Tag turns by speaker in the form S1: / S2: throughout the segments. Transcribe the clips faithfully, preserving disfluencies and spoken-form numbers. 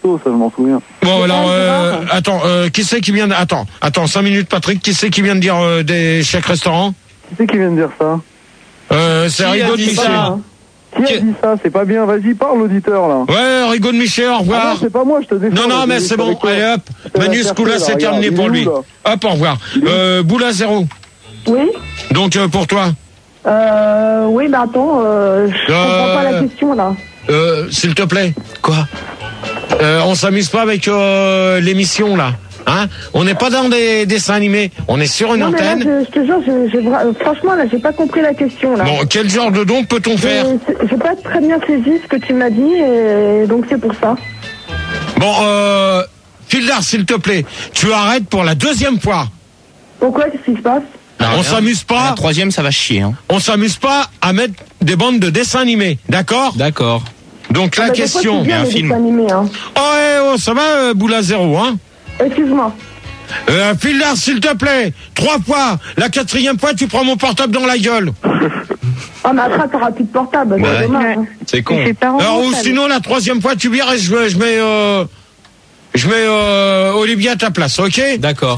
S1: resto, ça je m'en souviens.
S2: Bon alors, euh, attends, euh, qui c'est qui vient de... Attends, attends, cinq minutes Patrick, qui c'est qui vient de dire euh, des chèques restaurants?
S1: Qui c'est qui vient de dire ça?
S2: Euh, c'est Rigaud de Michel.
S1: Qui a dit ça? C'est pas bien, vas-y, parle l'auditeur là.
S2: Ouais, Rigaud de Michel, au revoir.
S1: Ah non, c'est pas moi, je te défends.
S2: Non, non, mais c'est bon, allez hop, Manus Koula, c'est terminé pour lui. Hop, au revoir. Euh, Boula zéro.
S3: Oui.
S2: Donc euh, pour toi?
S3: Euh, oui, bah attends, euh, je
S2: Euh,
S3: comprends pas la question là.
S2: Euh, s'il te plaît. Quoi? Euh, on s'amuse pas avec euh, l'émission là, hein? On n'est pas dans des dessins animés, on est sur une
S3: non,
S2: antenne.
S3: Mais là, je, je te jure, je, je, euh, franchement là, j'ai pas compris la question là.
S2: Bon, quel genre de don peut-on faire?
S3: J'ai j'ai pas très bien saisi ce que tu m'as dit, et donc c'est pour ça.
S2: Bon, euh, Fildar, s'il te plaît, tu arrêtes pour la deuxième fois.
S3: Pourquoi? Qu'est-ce qui se passe?
S2: On s'amuse pas.
S4: La troisième, ça va chier. Hein.
S2: On s'amuse pas à mettre des bandes de dessins animés, d'accord?
S4: D'accord.
S2: Donc la
S3: Ah bah,
S2: question.
S3: il y a un film. Animé, hein.
S2: Oh, eh, oh, ça va, euh, Boula zéro, hein?
S3: Excuse-moi.
S2: Euh, Fildar, s'il te plaît, trois fois. La quatrième fois, tu prends mon portable dans la gueule.
S3: Ah, mais après, t'auras plus de portable.
S2: Ouais.
S3: C'est dommage. Hein.
S4: C'est con.
S2: Alors, ou sinon, la troisième fois, tu vires et je, je mets, euh, je mets euh, Olivier à ta place, ok?
S4: D'accord.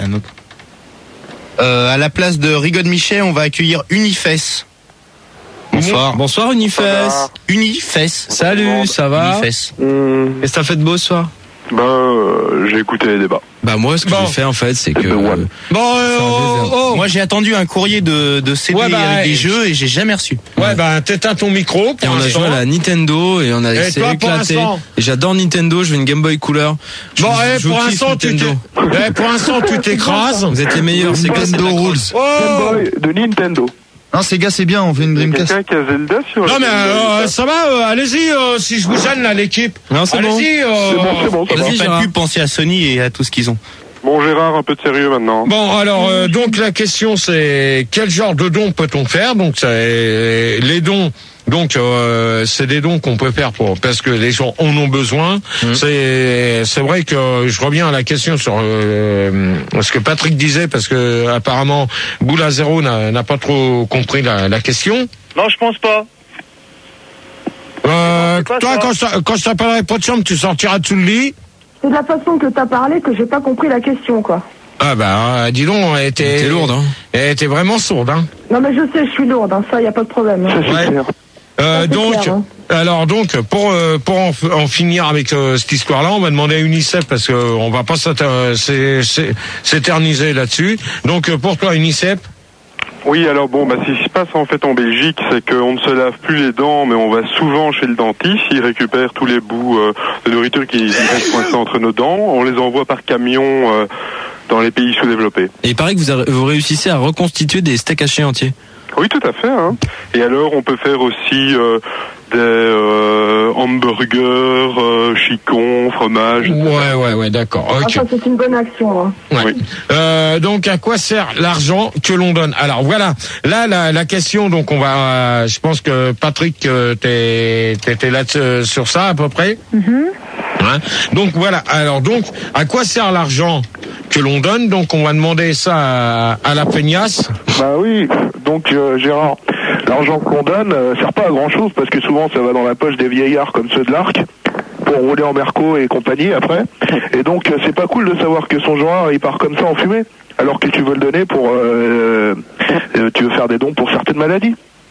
S4: Euh, à la place de Rigaud de Michel, on va accueillir Unifes. Bonsoir.
S5: Bonsoir Unifes.
S4: Unifes.
S5: Salut, ça va?
S4: Unifes.
S5: Mmh. Qu'est-ce que t'as fait de beau ce soir?
S6: Ben, euh, j'ai écouté les débats.
S5: Bah moi, ce que
S2: Bon.
S5: j'ai fait en fait, c'est que...
S2: Bon, euh, oh, oh.
S4: Moi, j'ai attendu un courrier de, de C D
S2: Ouais, bah,
S4: avec des
S2: et-
S4: jeux et j'ai jamais reçu.
S2: Ouais, ben, t'éteins ton micro.
S5: Et
S2: Pour
S5: on a
S2: l'instant.
S5: joué à la Nintendo et on a
S2: Et
S5: essayé
S2: toi, pour
S5: éclaté.
S2: l'instant
S5: Et j'adore Nintendo, je veux une Game Boy Couleur. Je-
S2: Bon, eh,
S5: je
S2: pour
S5: kiffe
S2: l'instant, tu
S5: Nintendo.
S2: t'es- eh, pour l'instant, tu t'écrases.
S5: Vous êtes les meilleurs, c'est Nintendo Rules.
S2: Oh.
S6: Game Boy de Nintendo.
S7: Non, ces gars, c'est bien, on fait une Dreamcast.
S6: Quelqu'un qui a Zelda sur
S2: Non,
S6: la
S2: mais
S6: Game Boy,
S2: euh,
S6: ça.
S2: ça va, euh, allez-y, euh, si je vous gêne, là, l'équipe.
S5: Non, c'est bon.
S2: Allez-y. euh,
S6: C'est bon, c'est bon, ça va.
S5: Vas-y,
S4: Pas de
S5: Gérard.
S4: pub, pensez à Sony et à tout ce qu'ils ont.
S6: Bon, Gérard, un peu de sérieux maintenant.
S2: Bon, alors, euh, donc, la question, c'est quel genre de dons peut-on faire? Donc, c'est les dons. Donc, euh, c'est des dons qu'on peut faire pour parce que les gens en ont besoin.
S5: Mmh.
S2: C'est c'est vrai que je reviens à la question sur euh, ce que Patrick disait parce que apparemment Boula Zéro n'a n'a pas trop compris la, la question.
S8: Non, je pense pas.
S2: Euh,
S8: pas
S2: toi,
S8: ça.
S2: quand je, quand je t'appellerai pas de chambre, tu sortiras dessous le lit.
S3: C'est de la façon que t'as parlé que j'ai pas compris la question, quoi.
S2: Ah bah, dis donc, elle était,
S5: T'es lourde, hein.
S2: Elle était vraiment sourde, hein.
S3: Non, mais je sais, je suis lourde, hein, ça, y a pas de problème.
S6: Ça,
S3: Hein.
S6: c'est
S2: Ouais.
S6: clair.
S2: Euh,
S3: c'est
S2: donc,
S3: clair, hein.
S2: alors donc pour euh, pour en, en finir avec euh, cette histoire-là, on va demander à UNICEF parce que euh, on va pas s'éter- s'é- s'é- s'éterniser là-dessus. Donc euh, pour toi, UNICEF.
S6: Oui, alors bon, bah, ce qui se passe en fait en Belgique, c'est qu'on ne se lave plus les dents, mais on va souvent chez le dentiste. Il récupère tous les bouts euh, de nourriture qui restent coincés entre nos dents. On les envoie par camion euh, dans les pays sous-développés.
S5: Et il paraît que vous, a- vous réussissez à reconstituer des steaks hachés entiers.
S6: Oui, tout à fait. Hein. Et alors, on peut faire aussi euh, des euh, hamburgers, euh, chicons, fromage.
S2: Ouais, ouais, ouais, d'accord.
S3: Ah,
S2: Ok.
S3: ça, c'est une bonne action. Hein.
S2: Ouais.
S6: Oui.
S2: Euh, donc à quoi sert l'argent que l'on donne? Alors voilà, là la, la question. Donc on va, euh, je pense que Patrick, euh, t'es t'étais là euh, sur ça à peu près. Hein. Donc voilà. Alors donc à quoi sert l'argent que l'on donne? Donc on va demander ça à, à la peignasse.
S1: Bah oui, donc euh, Gérard, l'argent qu'on donne euh, sert pas à grand chose parce que souvent ça va dans la poche des vieillards comme ceux de l'Arc pour rouler en Merco et compagnie après. Et donc euh, c'est pas cool de savoir que son genre il part comme ça en fumée alors que tu veux le donner pour euh, euh, tu veux faire des dons pour certaines maladies.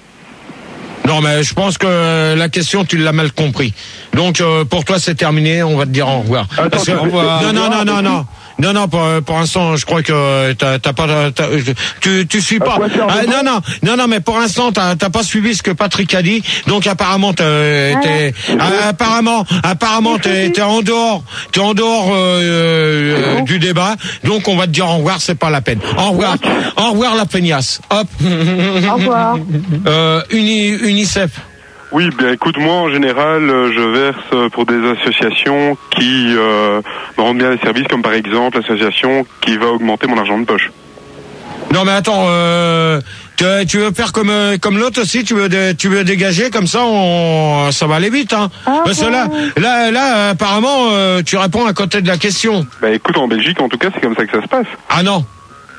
S2: Non mais je pense que la question tu l'as mal compris. Donc euh, pour toi c'est terminé, on va te dire au revoir.
S1: Attends,
S2: Parce que-
S1: au revoir.
S2: non non non non non. Non non pour, pour l'instant je crois que t'as t'as pas t'as- tu tu suis pas
S1: À quoi sert le
S2: ah,
S1: don
S2: non non non non mais pour l'instant t'as t'as pas suivi ce que Patrick a dit donc apparemment t'es, t'es ah, apparemment apparemment t'es t'es en dehors t'es en dehors euh, euh, du débat donc on va te dire au revoir c'est pas la peine au revoir au revoir la peignasse hop
S3: Au revoir.
S2: euh, Uni, UNICEF.
S6: Oui, bien écoute, moi en général, euh, je verse euh, pour des associations qui euh, me rendent bien les services, comme par exemple l'association qui va augmenter mon argent de poche.
S2: Non mais attends, euh, tu, tu veux faire comme euh, comme l'autre aussi, tu veux dé- tu veux dégager comme ça, on, ça va aller vite hein.
S3: Ah,
S2: Parce que là là là apparemment euh, tu réponds à côté de la question.
S6: Bah écoute, en Belgique en tout cas, c'est comme ça que ça se passe.
S2: Ah non.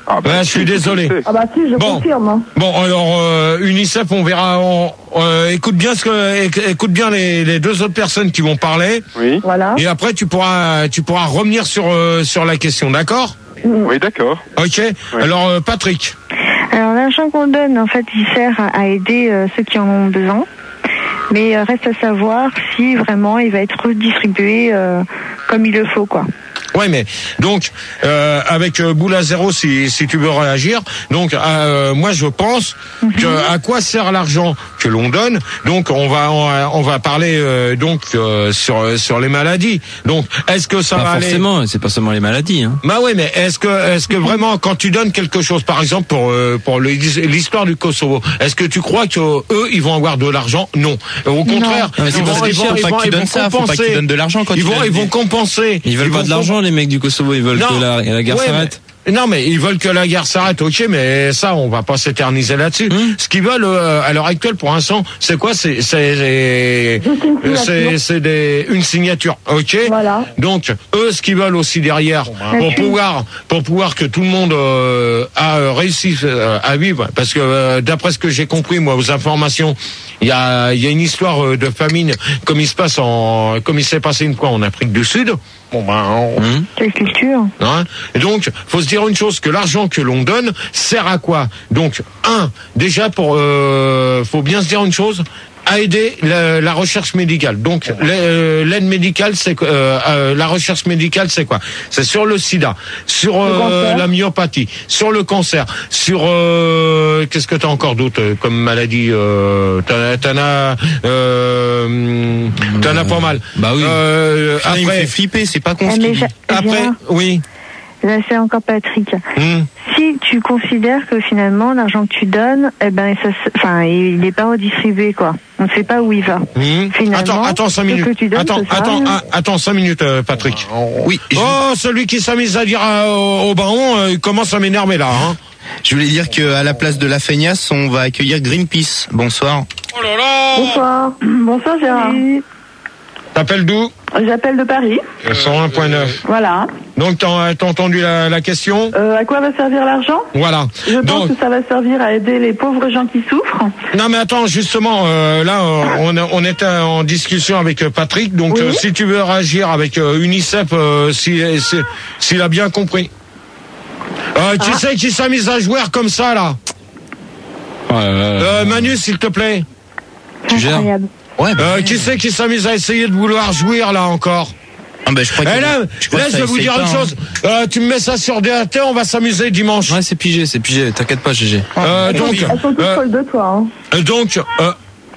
S6: Ah bah,
S2: Ouais, je suis désolé.
S3: Ah bah si, je
S2: Bon.
S3: confirme. Hein.
S2: Bon, alors euh, UNICEF, on verra. On, euh, écoute bien ce que, éc- écoute bien les, les deux autres personnes qui vont parler,
S6: Oui,
S3: Voilà.
S2: et après tu pourras, tu pourras revenir sur euh, sur la question, d'accord?
S6: oui, d'accord.
S2: Ok. Alors euh, Patrick.
S8: Alors l'argent qu'on donne, en fait, il sert à, à aider euh, ceux qui en ont besoin. Mais euh, reste à savoir si vraiment il va être redistribué euh, comme il le faut, quoi.
S2: Ouais, mais donc euh, avec euh, Boule à zéro, si si tu veux réagir, donc euh, moi je pense que à quoi sert l'argent que l'on donne. Donc on va on va, on va parler euh, donc euh, sur sur les maladies. Donc est-ce que ça
S5: Pas
S2: va aller?
S5: forcément, c'est pas seulement les maladies. Hein.
S2: Bah oui, mais est-ce que est-ce que vraiment quand tu donnes quelque chose, par exemple pour euh, pour le- l'histoire du Kosovo, est-ce que tu crois que euh, eux ils vont avoir de l'argent? Non. Au contraire,
S4: Non, mais c'est
S2: ils
S4: pour
S2: vont
S4: ça
S2: ils
S4: qu'il
S2: vont
S4: faut
S2: ils
S4: pas
S2: vont
S4: que tu
S2: ils vont
S4: donnes ça, faut pas que tu
S2: compenser.
S4: donnes de l'argent quand
S2: Ils
S4: tu
S2: vont
S4: donnes
S2: ils vont
S4: des-
S2: compenser.
S5: Ils veulent pas
S2: vont
S5: de l'argent, les mecs du Kosovo, ils veulent
S2: Non.
S5: que la, la guerre
S2: Ouais,
S5: s'arrête.
S2: mais- Non, mais ils veulent que la guerre s'arrête, ok, mais ça, on va pas s'éterniser là-dessus.
S5: Hum.
S2: Ce qu'ils veulent euh, à l'heure actuelle, pour l'instant, c'est quoi? C'est c'est
S3: Juste une signature.
S2: c'est c'est des une signature, ok.
S3: Voilà.
S2: Donc eux, ce qu'ils veulent aussi derrière, pour
S8: Merci.
S2: pouvoir pour pouvoir que tout le monde euh, a euh, réussi euh, à vivre, parce que euh, d'après ce que j'ai compris, moi, aux informations, il y a il y a une histoire euh, de famine, comme il se passe en comme il s'est passé une fois en Afrique du Sud. Bon ben. on-
S5: Hum.
S8: Quelle culture.
S2: Hein, et donc, faut se dire une chose, que l'argent que l'on donne sert à quoi? Donc, un, déjà pour, euh, faut bien se dire une chose, à aider la, la recherche médicale. Donc, le- l'aide médicale, c'est que, euh, euh, la recherche médicale, c'est quoi? C'est sur le sida, sur euh,
S3: cancer.
S2: la myopathie, sur le cancer, sur euh, qu'est-ce que t'as encore d'autre euh, comme maladie? Euh, t'en, t'en as, euh, t'en as pas mal.
S5: Bah oui.
S2: Euh,
S4: Putain, il me
S2: après,
S4: fait flipper, c'est pas con
S8: Eh,
S4: ce
S8: mais
S4: qu'il dit.
S8: j'a-
S2: après,
S8: Gérard,
S2: oui.
S8: là c'est encore Patrick.
S2: Hmm.
S8: Si tu considères que finalement l'argent que tu donnes, eh ben ça, se- enfin, il n'est pas redistribué, quoi. On ne sait pas où il va.
S2: Mmh.
S8: Finalement,
S2: Attends, attends cinq
S8: ce
S2: minutes.
S8: que tu donnes,
S2: attends,
S8: ça sert à
S2: attends,
S8: rien.
S2: ah, attends cinq minutes, euh, Patrick.
S4: Oui, je,
S2: Oh, celui qui s'amuse à dire euh, au, au baron, euh, il commence à m'énerver là. Hein.
S4: je voulais dire qu'à la place de la feignasse, on va accueillir Greenpeace. Bonsoir.
S2: Oh là là.
S3: Bonsoir. Bonsoir Gérard.
S2: T'appelles d'où?
S3: J'appelle de Paris.
S2: cent un point neuf.
S3: Voilà.
S2: Donc t'as t'as entendu la, la question?
S3: Euh, à quoi va servir l'argent?
S2: Voilà.
S3: Je pense
S2: Donc,
S3: que ça va servir à aider les pauvres gens qui souffrent.
S2: non mais attends, justement, euh, là, euh, on, a- on était en discussion avec euh, Patrick. Donc,
S3: Oui.
S2: euh, si tu veux réagir avec euh, UNICEF, euh, si, si- s'il a bien compris. Euh, Qui
S3: Ah.
S2: c'est qui s'amuse à jouer comme ça là?
S5: Ouais, ouais, ouais.
S2: Euh, Manu, s'il te plaît.
S5: Tu gères.
S8: Incroyable.
S4: Ouais, bah,
S2: Euh, qui c'est qui s'amuse à essayer de vouloir jouir là encore?
S4: ah, bah, je crois
S2: Eh
S4: que,
S2: là,
S4: je crois
S2: là
S4: que
S2: je
S4: ça
S2: vais vous
S4: essaye
S2: dire
S4: pas,
S2: une
S4: hein.
S2: chose. Euh, tu me mets ça sur D A T, on va s'amuser dimanche.
S5: Ouais, c'est pigé, c'est pigé. T'inquiète pas, G G.
S2: Euh, donc,
S3: Elles sont toutes
S2: euh,
S3: folles de toi. Hein.
S2: euh, donc, euh,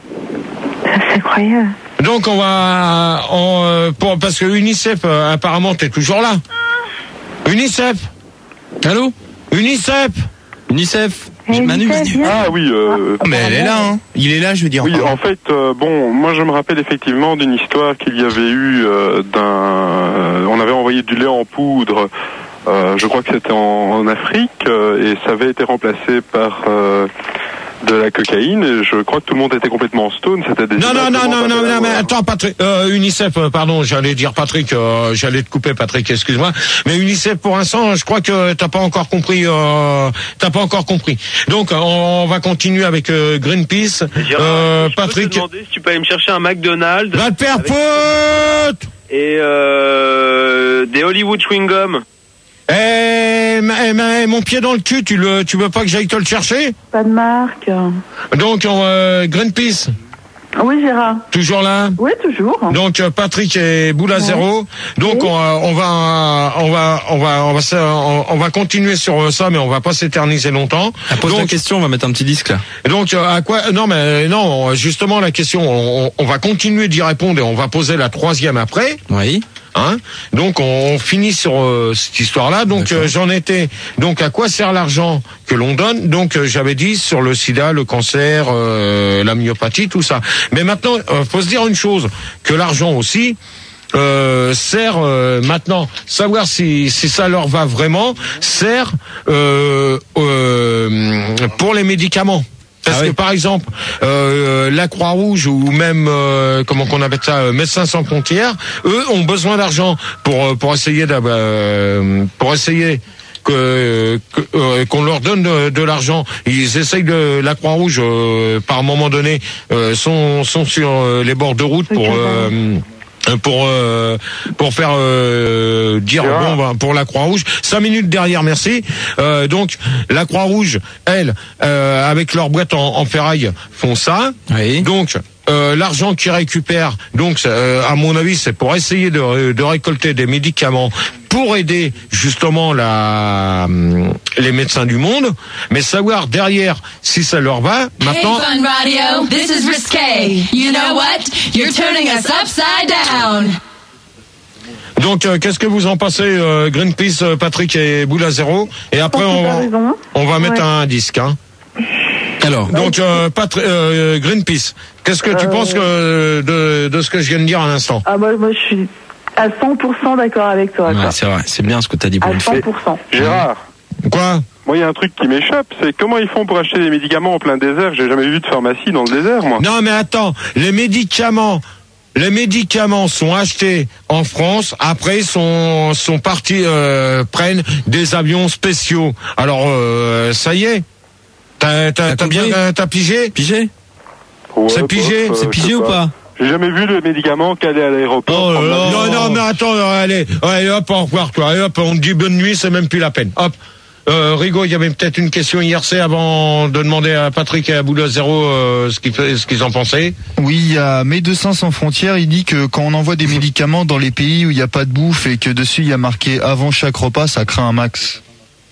S8: C'est incroyable.
S2: donc on va, on, euh, pour, parce que UNICEF, euh, apparemment, t'es toujours là. UNICEF,
S5: Allô
S2: UNICEF.
S5: UNICEF.
S8: Eh,
S5: Manu
S8: Youssef,
S5: m'a dit.
S8: viens.
S6: Ah oui, euh,
S4: Ah, mais elle est là, hein. Il est là, je veux dire.
S6: oui, en fait, euh, bon, moi je me rappelle effectivement d'une histoire qu'il y avait eu euh, d'un... euh, on avait envoyé du lait en poudre, euh, je crois que c'était en, en Afrique, euh, et ça avait été remplacé par euh, de la cocaïne, et je crois que tout le monde était complètement stone, c'était des...
S2: Non, non, non,
S6: images
S2: non,
S6: vraiment
S2: non,
S6: pas
S2: non, mais
S6: belles à
S2: attends, Patrick, euh, UNICEF, euh, pardon, j'allais dire Patrick, euh, j'allais te couper, Patrick, excuse-moi. Mais UNICEF, pour l'instant, je crois que t'as pas encore compris, euh, t'as pas encore compris. Donc, on, on va continuer avec euh, Greenpeace.
S9: Gérard,
S2: Euh,
S9: je peux te
S2: Patrick,
S9: demander si tu peux aller me chercher un McDonald's
S2: va te faire
S9: avec-
S2: foutre!
S9: et euh, des Hollywood chewing gum.
S2: Eh, ma- eh, ma- mon pied dans le cul, tu le, tu veux pas que j'aille te le chercher?
S3: Pas de marque.
S2: Donc, euh, Greenpeace,
S3: Oui Gérard.
S2: toujours là?
S3: Oui toujours.
S2: Donc euh, Patrick et Boule à zéro. Donc
S3: Oui.
S2: on, euh, on va on va on va on va se- on, on va continuer sur euh, ça, mais on va pas s'éterniser longtemps.
S5: Ah, pose la
S2: Donc
S5: question, on va mettre un petit disque là.
S2: donc euh, à quoi non mais non justement la question on, on va continuer d'y répondre et on va poser la troisième après.
S5: Oui.
S2: Hein donc on, on finit sur euh, cette histoire-là. Donc euh, j'en étais. Donc à quoi sert l'argent que l'on donne? Donc euh, j'avais dit sur le sida, le cancer, euh, la myopathie, tout ça. Mais maintenant, euh, faut se dire une chose, que l'argent aussi euh, sert euh, maintenant. Savoir si si ça leur va vraiment, sert euh, euh, pour les médicaments. Parce
S5: Ah oui.
S2: que par exemple, euh, la Croix-Rouge ou même euh, comment qu'on appelle ça, euh, Médecins sans frontières, eux ont besoin d'argent pour euh, pour essayer d'avoir, euh, pour essayer que, que euh, qu'on leur donne de, de l'argent. Ils essayent de la Croix-Rouge euh, par moment donné euh, sont sont sur euh, les bords de route pour euh, pour euh, pour faire euh, dire bon ben, pour la Croix-Rouge. Cinq minutes derrière, merci. Euh, donc la Croix-Rouge, elle, euh, avec leur boîte en, en ferraille, font ça.
S5: Oui.
S2: Donc euh, l'argent qu'ils récupèrent, donc euh, à mon avis, c'est pour essayer de, de récolter des médicaments pour aider justement la, les médecins du monde, mais savoir derrière si ça leur va. Maintenant.
S10: Hey, Fun Radio, this is risque. You know what? You're turning us upside down.
S2: Donc, euh, qu'est-ce que vous en pensez, euh, Greenpeace, euh, Patrick et Boula Zéro? Et après, on va, on va mettre ouais. un disque. Hein. Alors, donc, euh, Patri- euh, Greenpeace, qu'est-ce que tu euh... penses que, de, de ce que je viens de dire à l'instant?
S3: Ah bah, moi, je suis à cent pour cent d'accord avec toi.
S5: Ouais, c'est vrai, c'est bien ce que tu as dit pour
S3: une fois. À cent pour cent.
S6: Gérard.
S2: Quoi?
S6: Moi, il y a un truc qui m'échappe, c'est comment ils font pour acheter des médicaments en plein désert? J'ai jamais vu de pharmacie dans le désert, moi.
S2: Non, mais attends, les médicaments... Les médicaments sont achetés en France, après sont sont partis euh, prennent des avions spéciaux. Alors euh, ça y est, t'as t'as, t'as bien t'as pigé
S5: Pigé
S6: ouais,
S2: C'est pigé,
S6: bah,
S2: c'est pigé ou pas, pas
S6: J'ai jamais vu le médicament qu'aller à l'aéroport.
S2: Oh, non, non, non, mais attends, allez, allez, hop, au revoir, toi, allez, hop, on te dit bonne nuit, c'est même plus la peine. Hop. Euh, Rigaud, il y avait peut-être une question hier, c'est avant de demander à Patrick et à Boula Zéro euh, ce qu'ils ce qu'ils en pensaient.
S7: Oui, il y a Médecins sans frontières, il dit que quand on envoie des médicaments dans les pays où il n'y a pas de bouffe et que dessus il y a marqué avant chaque repas, ça craint un max.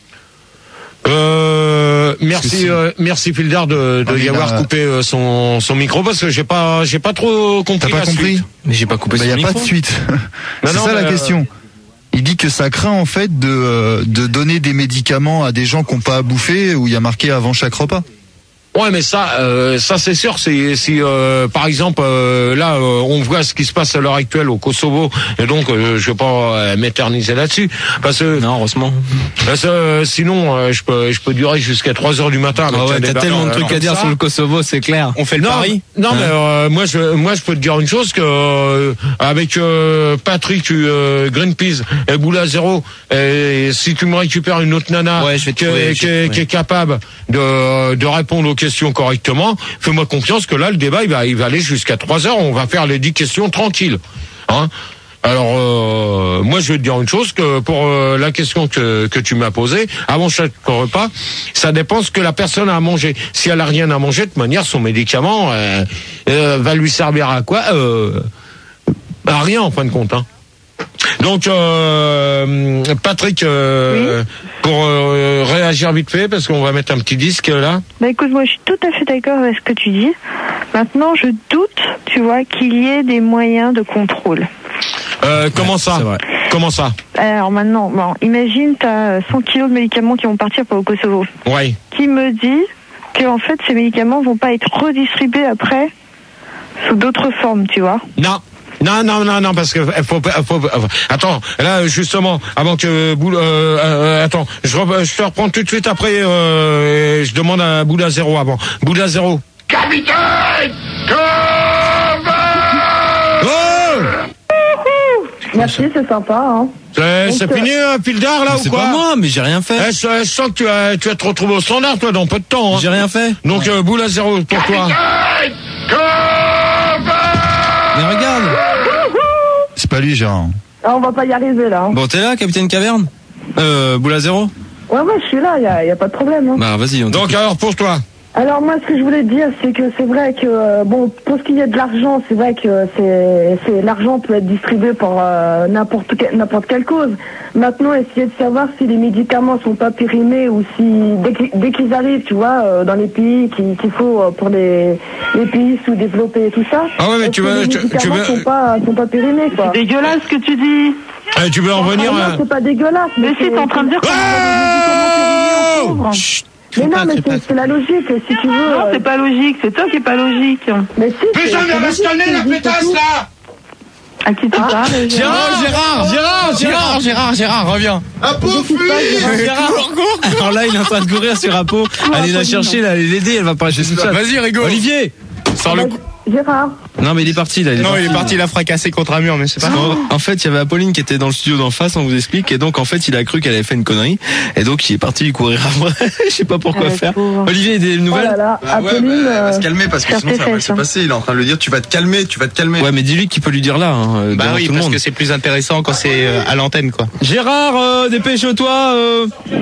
S2: Euh, merci, euh, merci Fildar de, de ah, y avoir a... coupé euh, son, son micro parce que j'ai pas, j'ai pas trop compris.
S7: T'as pas
S2: la
S7: compris
S2: suite.
S5: Mais j'ai pas coupé
S7: bah,
S5: son
S7: y a
S5: micro.
S7: Pas de suite.
S2: C'est
S7: non, ça la
S2: euh...
S7: question. Il dit que ça craint en fait de, euh, de donner des médicaments à des gens qui n'ont pas à bouffer où il y a marqué avant chaque repas.
S2: Ouais, mais ça, euh, ça c'est sûr. C'est si euh, par exemple euh, là, euh, on voit ce qui se passe à l'heure actuelle au Kosovo, et donc euh, je vais pas euh, m'éterniser là-dessus, parce que
S5: non, heureusement.
S2: Parce que euh, sinon, euh, je peux, je peux durer jusqu'à trois heures du matin.
S5: Ah ouais, t'as tellement de trucs à dire ça. Sur le Kosovo, c'est clair. On fait le
S2: non,
S5: pari.
S2: Non,
S5: hein
S2: mais euh, moi, je, moi, je peux te dire une chose que euh, avec euh, Patrick, euh, Greenpeace et Boula Zéro, et si tu me récupères une autre nana
S5: ouais, je vais
S2: qui,
S5: trouver,
S2: qui,
S5: je
S2: qui est capable de, de répondre aux questions correctement, fais-moi confiance que là, le débat, il va, il va aller jusqu'à trois heures. On va faire les dix questions tranquilles. Hein? Alors, euh, moi, je vais te dire une chose, que pour euh, la question que, que tu m'as posée, avant chaque repas, ça dépend ce que la personne a à manger. Si elle a rien à manger, de toute manière, son médicament euh, euh, va lui servir à quoi euh, à rien, en fin de compte. Hein. Donc, euh, Patrick, euh, oui. pour euh, réagir vite fait, parce qu'on va mettre un petit disque là.
S8: Bah écoute, moi je suis tout à fait d'accord avec ce que tu dis. Maintenant, je doute, tu vois, qu'il y ait des moyens de contrôle.
S2: Euh, comment ouais, ça Comment ça
S8: Alors maintenant, bon, imagine, tu as cent kilos de médicaments qui vont partir pour le Kosovo.
S2: Oui.
S8: Qui me dit que en fait, ces médicaments vont pas être redistribués après sous d'autres formes, tu vois?
S2: Non. Non, non, non, non, parce que faut, faut, faut, attends, là justement, avant que Boula, euh, euh, attends, je, re, je te reprends tout de suite après. Euh, et je demande à Boula Zéro avant. Boula Zéro.
S11: Capitaine,
S2: oh
S3: merci, c'est sympa. Hein.
S2: C'est, c'est fini, euh, Pildar, là,
S5: ou
S2: quoi?
S5: C'est pas moi, mais j'ai rien fait.
S2: Eh, je, je sens que tu as, tu vas te retrouver au standard, toi, dans peu de temps. Hein.
S5: J'ai rien fait.
S2: Donc, ouais. euh, Boula Zéro, pour
S11: Capitaine,
S2: toi.
S5: Mais regarde.
S7: C'est pas lui, Gérard.
S3: Ah, on va pas y arriver, là. Hein.
S5: Bon, t'es là, Capitaine Caverne? Euh, Boula Zéro?
S3: Ouais, ouais, je suis là, y a, y a pas de problème. Hein.
S5: Bah, vas-y. On
S2: Donc, alors, pour toi?
S3: Alors moi, ce que je voulais dire, c'est que c'est vrai que euh, bon, pour ce qui est de l'argent, c'est vrai que c'est, c'est l'argent peut être distribué pour euh, n'importe que, n'importe quelle cause. Maintenant, essayer de savoir si les médicaments sont pas périmés ou si dès, dès qu'ils arrivent, tu vois, euh, dans les pays qu'il, qu'il faut euh, pour les, les pays sous-développés et tout ça.
S2: Ah ouais, mais tu veux,
S3: les
S2: tu,
S3: médicaments
S2: tu veux...
S3: sont pas sont pas périmés, quoi.
S12: C'est dégueulasse ce que tu dis.
S2: Eh, tu veux en revenir?
S3: Ah, non, c'est pas dégueulasse.
S12: Mais, mais si t'es en train de dire que
S2: oh
S12: médicaments
S3: mais non, mais c'est, c'est la logique, si tu veux.
S12: Non, c'est pas logique, c'est toi qui est pas logique.
S3: Mais si,
S2: putain, mais reste le nez, la pétasse, là!
S12: À qui tu parles?
S5: Gérard, Gérard, Gérard, Gérard, Gérard, Gérard, reviens.
S7: Apo, fuis!
S5: Gérard, alors là, il est en train de courir sur Apo. Allez la chercher, là, allez l'aider, elle va pas lâcher tout ça.
S7: Vas-y, rigole.
S5: Olivier! Sors le coup.
S3: Gérard.
S5: Non, mais il est parti là. Il est
S4: Non,
S5: parti,
S4: il est parti,
S5: là.
S4: il a fracassé contre un mur, mais c'est pas grave.
S5: En fait, il y avait Apolline qui était dans le studio d'en face, on vous explique, et donc en fait, il a cru qu'elle avait fait une connerie, et donc il est parti lui courir après. Je sais pas pourquoi
S8: Ah,
S5: faire.
S8: pauvre.
S5: Olivier, des nouvelles?
S3: Oh là là,
S11: Bah ouais,
S3: Apolline,
S11: bah, elle va se
S3: euh,
S11: calmer parce que
S8: faire
S11: sinon
S8: tes
S11: ça va
S8: fesses,
S11: se
S8: hein.
S11: passer. Il est en train de le dire, tu vas te calmer, tu vas te calmer.
S5: Ouais, mais dis-lui qu'il peut lui dire là, hein,
S4: Bah
S5: devant
S4: oui,
S5: tout le
S4: parce
S5: monde.
S4: que c'est plus intéressant quand c'est euh, à l'antenne, quoi.
S5: Gérard, euh, dépêche-toi. Euh...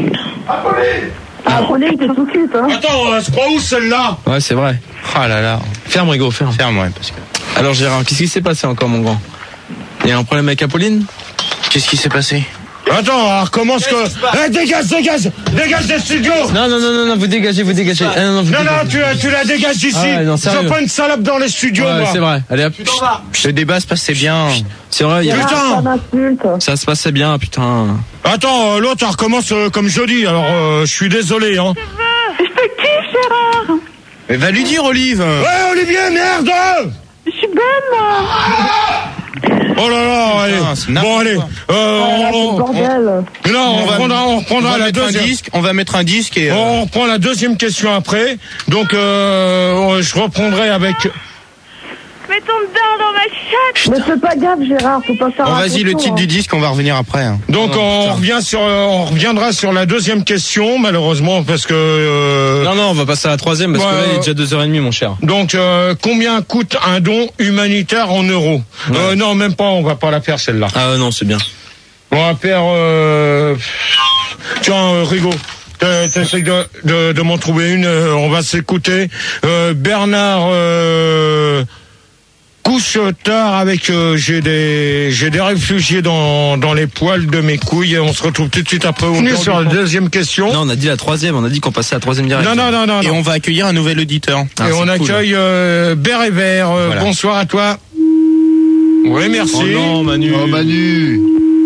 S3: ah, Apolline, t'es tout cul, hein.
S2: Attends, elle se croit où celle-là?
S5: Ouais, c'est vrai.
S4: Ah là là.
S5: Ferme, Rigo, ferme.
S4: Ferme, ouais, parce que.
S5: Alors Gérard, qu'est-ce qui s'est passé encore, mon grand? Il y a un problème avec Apolline?
S4: Qu'est-ce qui s'est passé?
S2: Attends, on recommence que... Eh, dégage, dégage, dégage des studios.
S5: Non, non, non, non, non, vous dégagez, vous dégagez. Ah, non, non, vous
S2: Non, non,
S5: dégagez.
S2: tu, tu la dégages d'ici.
S5: Ah ouais, non,
S2: Je
S5: sérieux.
S2: veux pas une salope dans les studios,
S5: Ouais,
S2: moi.
S5: c'est vrai. Allez, hop.
S4: Le débat se passait bien.
S5: C'est vrai, il y a...
S2: Putain.
S3: Gérard, ça m'insulte.
S5: ça se passait bien, putain.
S2: Attends, euh, l'autre, elle recommence euh, comme jeudi, alors euh, je suis désolé, hein.
S12: Je te kiffe, Gérard.
S4: Mais va lui dire, Olive.
S2: Ouais, Olivier, merde.
S12: Je suis bonne, moi.
S2: Oh là là, allez.
S4: Putain, c'est n'importe
S2: Bon, allez.
S4: quoi.
S2: Euh,
S3: Ah, là, c'est
S2: on,
S3: le bordel.
S2: on- non, on,
S4: On va-
S2: reprendra, on
S4: On
S2: reprendra
S4: va
S2: la
S4: mettre un
S2: deuxième.
S4: disque, on va mettre un disque et. euh,
S2: On reprend la deuxième question après. Donc, euh, je reprendrai avec...
S12: Mets ton dedans dans ma chatte.
S3: Mais fais pas gaffe, Gérard, faut pas faire
S4: Bon, vas-y, le
S3: attention,
S4: titre
S3: hein.
S4: du disque, on va revenir après. hein.
S2: Donc,
S5: Oh,
S2: on
S5: putain.
S2: revient sur, on reviendra sur la deuxième question, malheureusement, parce que... euh,
S5: Non, non, on va passer à la troisième parce
S2: Ouais,
S5: que là, il est
S2: euh,
S5: déjà deux heures trente, mon cher.
S2: Donc, euh, combien coûte un don humanitaire en euros?
S5: Ouais.
S2: euh, Non, même pas, on va pas la faire celle-là.
S5: Ah non, c'est bien.
S2: On va faire... Euh... Tiens, euh, Rigo, t'es- t'essayes de, de, de m'en trouver une, euh, on va s'écouter. Euh, Bernard... Euh... Couche tard avec euh, j'ai des j'ai des réfugiés dans dans les poils de mes couilles et on se retrouve tout de suite après. On est sur la deuxième question.
S5: Non, on a dit la troisième, on a dit qu'on passait à la troisième direct.
S2: Non non non non.
S4: Et
S2: non.
S4: on va accueillir un nouvel auditeur.
S5: Ah,
S2: et on
S5: c'est cool.
S2: accueille euh, Bert et Vert. Euh,
S4: Voilà.
S2: Bonsoir à toi. Oui, merci.
S5: Oh non, Manu.
S7: Oh Manu.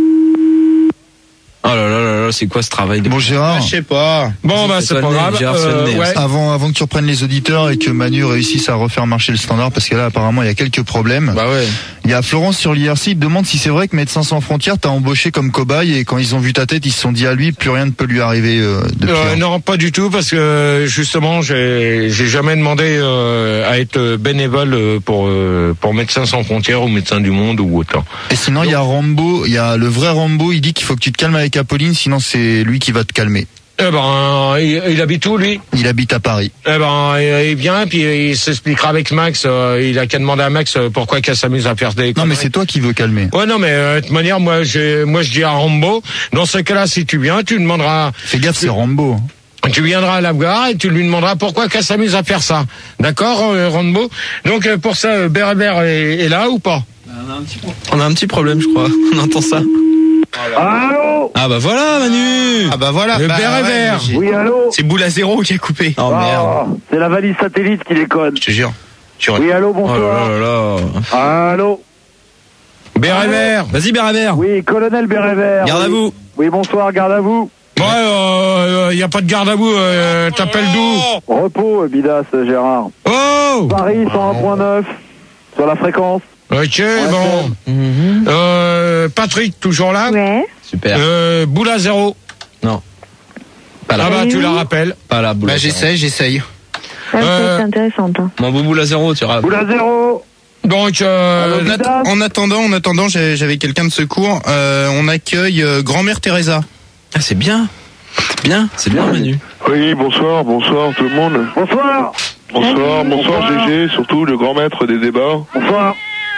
S5: Oh là là là là, c'est quoi ce travail de...
S7: Bon Gérard,
S4: Ah, je sais pas.
S2: Bon bah c'est
S5: Fais-toi
S2: pas
S5: le nez,
S2: grave.
S5: Gérard, fais le
S2: Euh,
S5: nez,
S2: ouais.
S7: avant avant que tu reprennes les auditeurs et que Manu réussisse à refaire marcher le standard, parce que là apparemment il y a quelques problèmes.
S5: Bah ouais.
S7: Il y a Florence sur l'I R C, il te demande si c'est vrai que Médecins sans frontières t'a embauché comme cobaye et quand ils ont vu ta tête, ils se sont dit à lui, plus rien ne peut lui arriver euh, de pire.
S2: Euh, non, pas du tout, parce que justement, j'ai j'ai jamais demandé euh, à être bénévole euh, pour euh, pour Médecins sans frontières ou Médecins du Monde ou autant.
S7: Et sinon il y a Rambo, il y a le vrai Rambo, il dit qu'il faut que tu te calmes avec Apolline, sinon c'est lui qui va te calmer.
S2: Eh ben, il, il habite où lui?
S7: Il habite à Paris.
S2: Eh ben, il il vient puis il s'expliquera avec Max. euh, il a qu'à demander à Max euh, pourquoi qu'elle s'amuse à faire des.
S7: Non mais
S2: conneries.
S7: c'est toi qui veux calmer.
S2: Ouais non mais euh, de toute manière moi j'ai moi je dis à Rambo, dans ce cas-là si tu viens tu demanderas.
S7: Fais gaffe, c'est Rambo.
S2: Tu viendras à l'Afghan et tu lui demanderas pourquoi qu'elle s'amuse à faire ça. D'accord, euh, Rambo? Donc euh, pour ça, euh, Berbère est, est là ou pas?
S5: On a un petit problème, je crois. On entend ça.
S1: Allô?
S5: Ah bah voilà, Manu.
S4: Ah bah voilà.
S2: Le
S4: bah,
S2: Bert et
S4: ouais,
S2: Vert.
S4: mais j'ai-
S1: Oui, allô?
S4: C'est Boule à zéro qui a coupé.
S5: Oh merde.
S1: Ah, c'est la valise satellite qui déconne.
S4: Je te jure. Tu
S1: Oui, allô,
S5: Oh là
S1: bonsoir.
S5: là là là.
S1: Allô?
S2: Berbère.
S5: Vas-y, Béravert.
S1: Oui, colonel Bérévert.
S5: Garde à
S1: oui.
S5: vous.
S1: Oui, bonsoir, garde à vous.
S2: Ouais, il euh, y a pas de garde à vous. Euh, T'appelles d'où?
S1: Repos, Bidas, Gérard.
S2: Oh.
S1: Paris cent un point neuf, sur la fréquence.
S2: Ok, bon.
S5: Mhm.
S2: Euh, Patrick, toujours là?
S8: Ouais.
S5: Super.
S2: Euh, Boule à zéro.
S5: Non. Pas là.
S2: Ah bah tu la rappelles.
S5: Pas là, boule
S4: Bah
S5: à zéro.
S4: j'essaye, j'essaye.
S8: Ah,
S2: Euh,
S8: c'est intéressant. Hein.
S5: Mon boubou à zéro, tu rappelles.
S1: Boule à zéro.
S2: Donc, euh,
S1: Allô,
S4: En,
S1: Bidas.
S4: att- en attendant, en attendant, j'ai- j'avais quelqu'un de secours. Euh, on accueille euh, grand-mère Teresa.
S5: Ah, c'est bien. C'est bien, c'est bien, Manu.
S6: Oui, bonsoir, bonsoir tout le monde.
S1: Bonsoir.
S6: Bonsoir, bonsoir
S1: Bonsoir.
S6: G G, surtout le grand maître des débats.
S1: Bonsoir.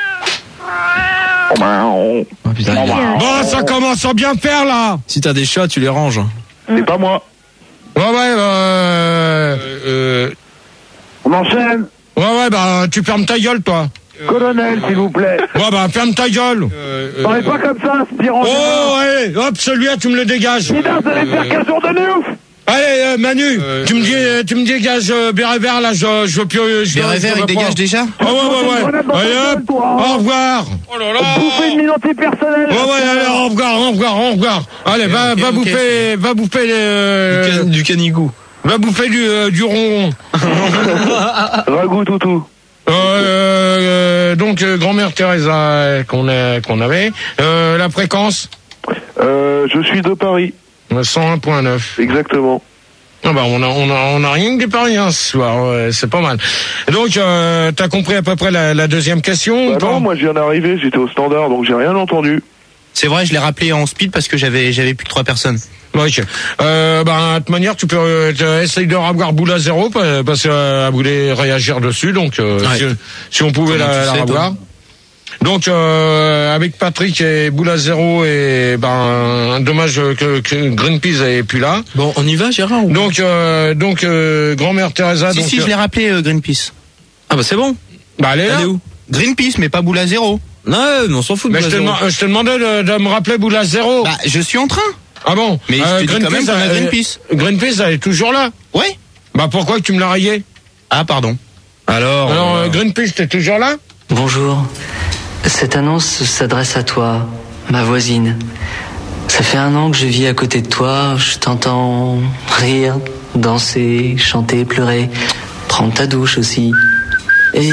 S5: Oh putain. il a-
S2: bon, ça commence à bien faire là.
S5: Si t'as des chats, tu les ranges.
S6: C'est pas moi.
S2: Ouais, ouais, euh, euh,
S1: On enchaîne.
S2: ouais, ouais, bah tu fermes ta gueule, toi.
S1: Colonel, s'il vous plaît.
S2: Ouais, bah ferme ta gueule.
S1: Parlez pas comme ça, aspirant.
S2: Oh, allez, hop, celui-là, tu me le dégages.
S1: Bidas, vous allez faire quinze jours de ouf.
S2: Allez, euh, Manu, tu me dis, euh, tu me dégages euh, Bérévert, là, je, je veux plus. euh, Je
S4: Bérévert,
S2: je
S4: il
S2: veux
S4: dégage
S2: pas.
S4: déjà.
S2: Ah ouais, ouais, ouais. Allez, hop, au revoir. Oh là là.
S1: Bouffez une identité personnelle.
S2: Ouais, ouais, allez, au revoir, au revoir, au revoir. Allez, va,
S4: ok,
S2: va
S4: ok.
S2: bouffer, va bouffer les,
S5: Du, can- du canigou.
S2: va bouffer du, euh, du ronron.
S1: Ragout toutou.
S2: Euh, euh, donc, euh, grand-mère Teresa, euh, qu'on a, qu'on avait. Euh, la fréquence,
S6: Euh, je suis de Paris,
S2: cent un point neuf.
S6: exactement.
S2: Ah bah on a on a on a rien que des pariens ce soir, ouais, c'est pas mal. Donc euh, t'as compris à peu près la, la deuxième question?
S1: Bah non, moi je viens d'arriver, j'étais au standard, donc j'ai rien entendu.
S4: C'est vrai, je l'ai rappelé en speed parce que j'avais j'avais plus que trois personnes.
S2: Ok. Euh, bah, de toute manière, tu peux euh, essayer de revoir boule à zéro parce qu'elle euh, voulait réagir dessus. Donc, euh, ouais. si, si on pouvait Comment la, la revoir. Toi Donc, euh, avec Patrick et boule à zéro et ben dommage que, que Greenpeace n'est plus là.
S5: Bon, on y va, Gérard. Ou...
S2: Donc, euh, donc euh, grand-mère Teresa.
S4: Si
S2: donc,
S4: si, je l'ai rappelé euh, Greenpeace.
S5: Ah bah c'est bon.
S2: Bah elle est là.
S5: Elle est où?
S4: Greenpeace, mais pas boule à zéro.
S5: Non, mais on s'en fout de
S2: boule à zéro. Je te demandais de, de me rappeler boule à zéro.
S4: Bah, je suis en train.
S2: Ah bon?
S4: Mais euh, je te dis quand même qu'on a Greenpeace.
S2: Greenpeace, elle est toujours là?
S4: Oui.
S2: Bah pourquoi que tu me l'as rayé?
S4: Ah pardon.
S5: Alors,
S2: Alors euh, Greenpeace, t'es toujours là?
S13: Bonjour. Cette annonce s'adresse à toi, ma voisine. Ça fait un an que je vis à côté de toi, je t'entends rire, danser, chanter, pleurer, prendre ta douche aussi. Et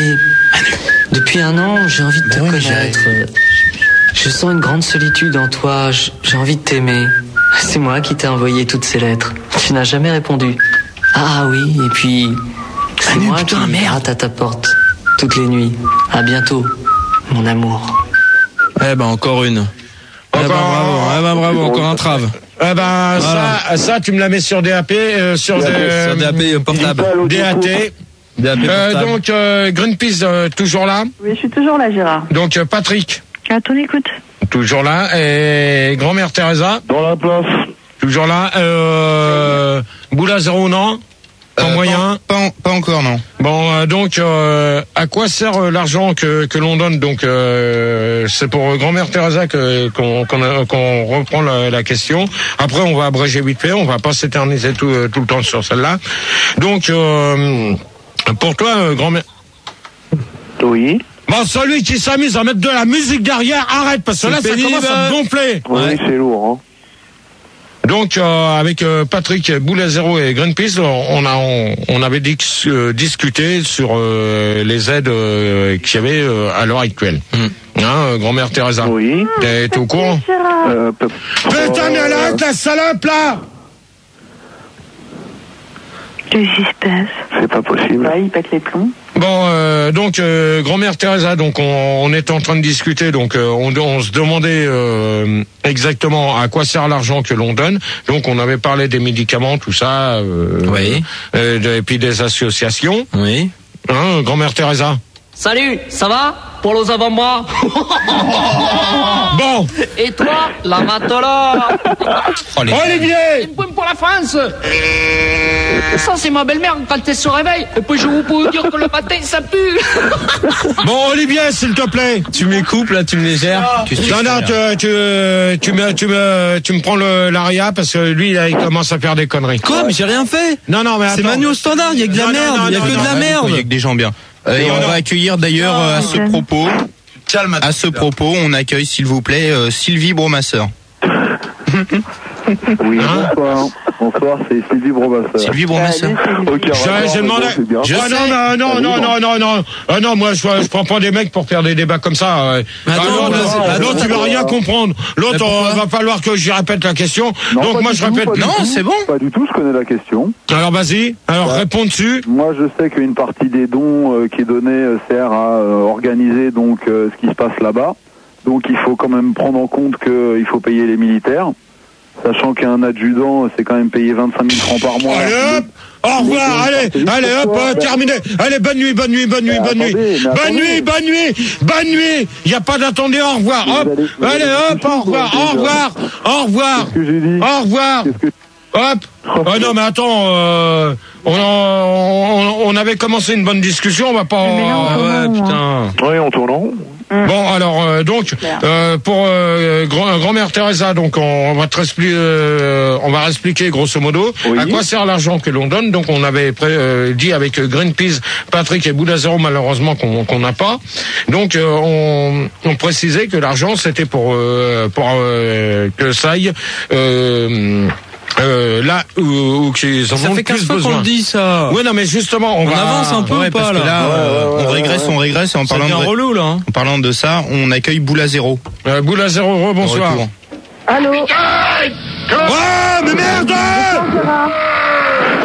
S13: depuis un an, j'ai envie de te oui, connaître. Je sens une grande solitude en toi, j'ai envie de t'aimer. C'est moi qui t'ai envoyé toutes ces lettres. Tu n'as jamais répondu. Ah oui, et puis c'est ah, moi putain, qui gratte à ta porte toutes les nuits. À bientôt, mon amour.
S5: Eh ben encore une.
S2: Encore,
S5: eh ben bravo, eh ben bravo, encore un trave.
S2: Eh ben voilà. ça, ça tu me la mets sur D A P, euh, sur, des,
S5: sur D A P portable.
S2: D A T. D A P euh, donc euh, Greenpeace euh, toujours là?
S8: Oui, je suis toujours là, Gérard.
S2: Donc euh, Patrick.
S8: À ton écoute.
S2: Toujours là. Et grand-mère Teresa.
S1: Dans la place.
S2: Toujours là. Euh, boule à zéro, non? Pas euh, moyen.
S4: Pas, pas, pas encore, non.
S2: Bon, euh, donc, euh, à quoi sert euh, l'argent que, que l'on donne? Donc, euh, c'est pour euh, grand-mère Teresa que qu'on qu'on, qu'on reprend la, la question. Après, on va abréger vite fait. On va pas s'éterniser tout, euh, tout le temps sur celle-là. Donc, euh, pour toi, euh, grand-mère.
S1: Oui.
S2: Bon, celui qui s'amuse à mettre de la musique derrière, arrête, parce que là, ça commence à te gonfler.
S1: Oui, ouais. C'est lourd, hein.
S2: Donc euh, avec euh, Patrick Boule à zéro et Greenpeace, on a on, on avait dis, euh, discuté sur euh, les aides euh, qu'il y avait euh, à l'heure actuelle. Mmh. Hein, grand-mère Teresa.
S1: Oui.
S2: T'es au courant?
S1: euh,
S2: Putain, mais elle arrête la salope là!
S8: Qu'est-ce qui se passe?
S1: C'est pas possible.
S8: Ouais, il pète les plombs.
S2: Bon, euh, donc euh, grand-mère Teresa, donc on, on est en train de discuter, donc euh, on, on se demandait euh, exactement à quoi sert l'argent que l'on donne. Donc on avait parlé des médicaments, tout ça, euh,
S5: oui.
S2: Euh, et puis des associations.
S5: Oui.
S2: Hein, grand-mère Teresa.
S14: Salut, ça va? Pour les avant-bras.
S2: Bon.
S14: Et toi, la matola.
S2: Oh, Olivier.
S14: Une pointe pour la France. Ça, c'est ma belle-mère quand elle se réveille. Et puis je vous peux dire que le matin, ça pue.
S2: Bon, Olivier, s'il te plaît.
S5: Tu m'écoupes, là, tu me les gères.
S2: Ah. Tu non, non, tu, tu, tu, me, tu, me, tu me prends le, l'aria parce que lui, là, il commence à faire des conneries.
S5: Quoi? Mais j'ai rien fait.
S2: Non, non, mais attends.
S5: C'est Manu au standard, il y a que de la
S2: non,
S5: merde.
S2: Non, non,
S5: il y a
S2: non,
S5: que
S2: non,
S5: de la
S2: non,
S5: merde.
S4: Il y a que des gens bien. Euh, et on va accueillir d'ailleurs euh, à ce propos, à ce propos, on accueille s'il vous plaît euh, Sylvie Bromasseur.
S1: Oui, hein bonsoir. Bonsoir, c'est Sylvie Bromasseur.
S4: Sylvie Bromasseur.
S1: Ok,
S2: j'ai demandé. Je ah, non, non, non, non, non, non, non. Ah non, moi, je, je prends pas des mecs pour faire des débats comme ça. Attends, ah, l'autre, l'autre, tu vas rien comprendre. L'autre, il va falloir que j'y répète la question.
S1: Non,
S2: donc moi, je
S1: tout,
S2: répète.
S4: Non, c'est bon.
S1: Pas du tout, je connais la question.
S2: Alors vas-y. Alors ouais. Réponds dessus.
S1: Moi, je sais qu'une partie des dons euh, qui est donnée euh, sert à euh, organiser donc euh, ce qui se passe là-bas. Donc il faut quand même prendre en compte qu'il faut payer les militaires. Sachant qu'un adjudant, c'est quand même payé vingt-cinq mille francs par mois.
S2: Allez hop, au revoir, allez, allez hop, euh, terminé. Allez, bonne nuit, bonne nuit, bonne nuit, bonne nuit. Bonne nuit, bonne nuit, bonne nuit. Il n'y a pas d'attendez, au revoir, hop. Allez hop, au revoir, au revoir, au revoir. Au revoir. Hop. Oh non, mais attends, euh, on, on, on avait commencé une bonne discussion, on va pas...
S1: Euh, ouais, putain. Oui, en tournant.
S2: Bon, alors euh, donc euh, pour euh, grand, grand-mère Teresa, donc on, on va te expliquer, euh, on va expliquer grosso modo oui. à quoi sert l'argent que l'on donne. Donc on avait pré, euh, dit avec Greenpeace, Patrick et Boule à zéro malheureusement qu'on qu'on n'a pas. Donc euh, on, on précisait que l'argent c'était pour euh, pour euh, que ça aille. Euh, Euh, là où, où qu'ils en
S5: ça
S2: ont
S5: fait
S2: plus
S5: fois
S2: besoin.
S5: qu'on le dit ça.
S2: Oui non mais justement on,
S5: on
S2: va...
S5: avance un peu
S4: ouais,
S5: ou pas
S4: parce
S5: là,
S4: que là
S1: ouais,
S4: euh,
S1: ouais, ouais,
S4: on régresse,
S1: ouais.
S4: on régresse et en
S5: ça
S4: parlant de
S5: relou là. Hein.
S4: En parlant de ça, on accueille Boule à zéro.
S2: Euh, Boule à zéro, rebonsoir.
S3: Allô.
S2: Oh mais merde.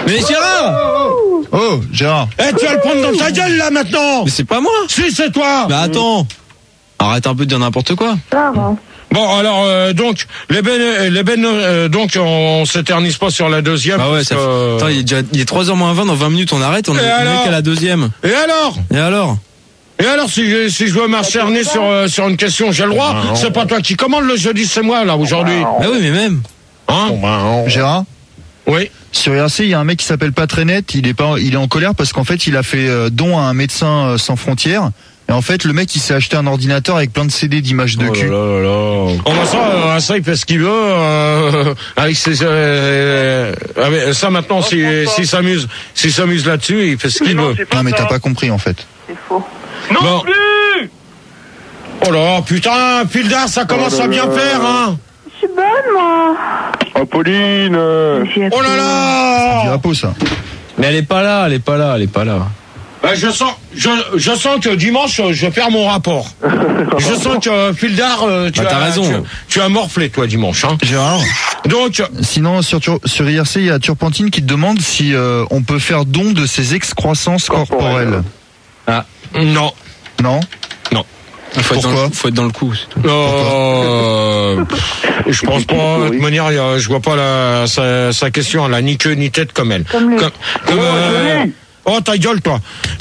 S5: Mais Gérard!
S7: Oh, Gérard.
S2: Eh, tu vas le prendre dans ta gueule, là, maintenant!
S5: Mais c'est pas moi!
S2: Si, c'est toi!
S5: Bah attends! Arrête un peu de dire n'importe quoi.
S2: Bon, alors, euh, donc, les ben, les ben, euh, donc, on, on s'éternise pas sur la deuxième.
S5: Bah ouais, ça fait... euh... Attends, il est déjà, il est trois heures moins vingt, dans vingt minutes, on arrête, on est qu'à la deuxième.
S2: Et alors?
S5: Et alors?
S2: Et alors, si je, si je veux m'acharner sur, euh, sur une question, j'ai le droit? Ah, c'est pas toi qui commande le jeudi, c'est moi, là, aujourd'hui.
S5: Bah oui, mais même.
S2: Hein?
S7: Gérard?
S2: Oui.
S7: Sur I R C, il y a un mec qui s'appelle pas très net, il est pas, il est en colère parce qu'en fait, il a fait euh, don à un médecin euh, sans frontières. Et en fait, le mec, il s'est acheté un ordinateur avec plein de C D d'images de
S2: oh
S7: cul.
S2: Là là là. Oh bah ça, euh, ça il fait ce qu'il veut. Euh, avec ses, euh, euh, ça maintenant, s'il si, si s'amuse, s'il s'amuse là-dessus, il fait ce qu'il veut.
S7: Non, mais t'as pas compris en fait.
S12: C'est faux.
S2: Non bon. Plus. Oh là, putain, Pildar, ça commence oh à bien là. Faire, hein.
S12: Je suis bonne, moi.
S1: Oh, Pauline.
S2: Oh là là.
S7: C'est du Apo, ça.
S5: Mais elle est pas là, elle est pas là, elle est pas là.
S2: Ben je sens, je, je sens que dimanche je perds mon rapport. Je sens que Pildar, tu
S5: bah,
S2: as
S5: raison.
S2: Tu, tu as morflé toi dimanche. Hein.
S7: Gérard.
S2: Donc.
S7: Sinon sur sur I R C il y a Turpentine qui te demande si euh, on peut faire don de ses excroissances corporelles.
S2: Ah non.
S7: Non.
S2: Non.
S5: Faut
S7: Pourquoi
S5: être dans, faut être dans le coup.
S2: Euh, je pense pas. De toute manière, je vois pas la, sa, sa question. Elle a ni queue ni tête comme elle.
S12: Comme,
S2: comme, comme euh, oh ta gueule toi.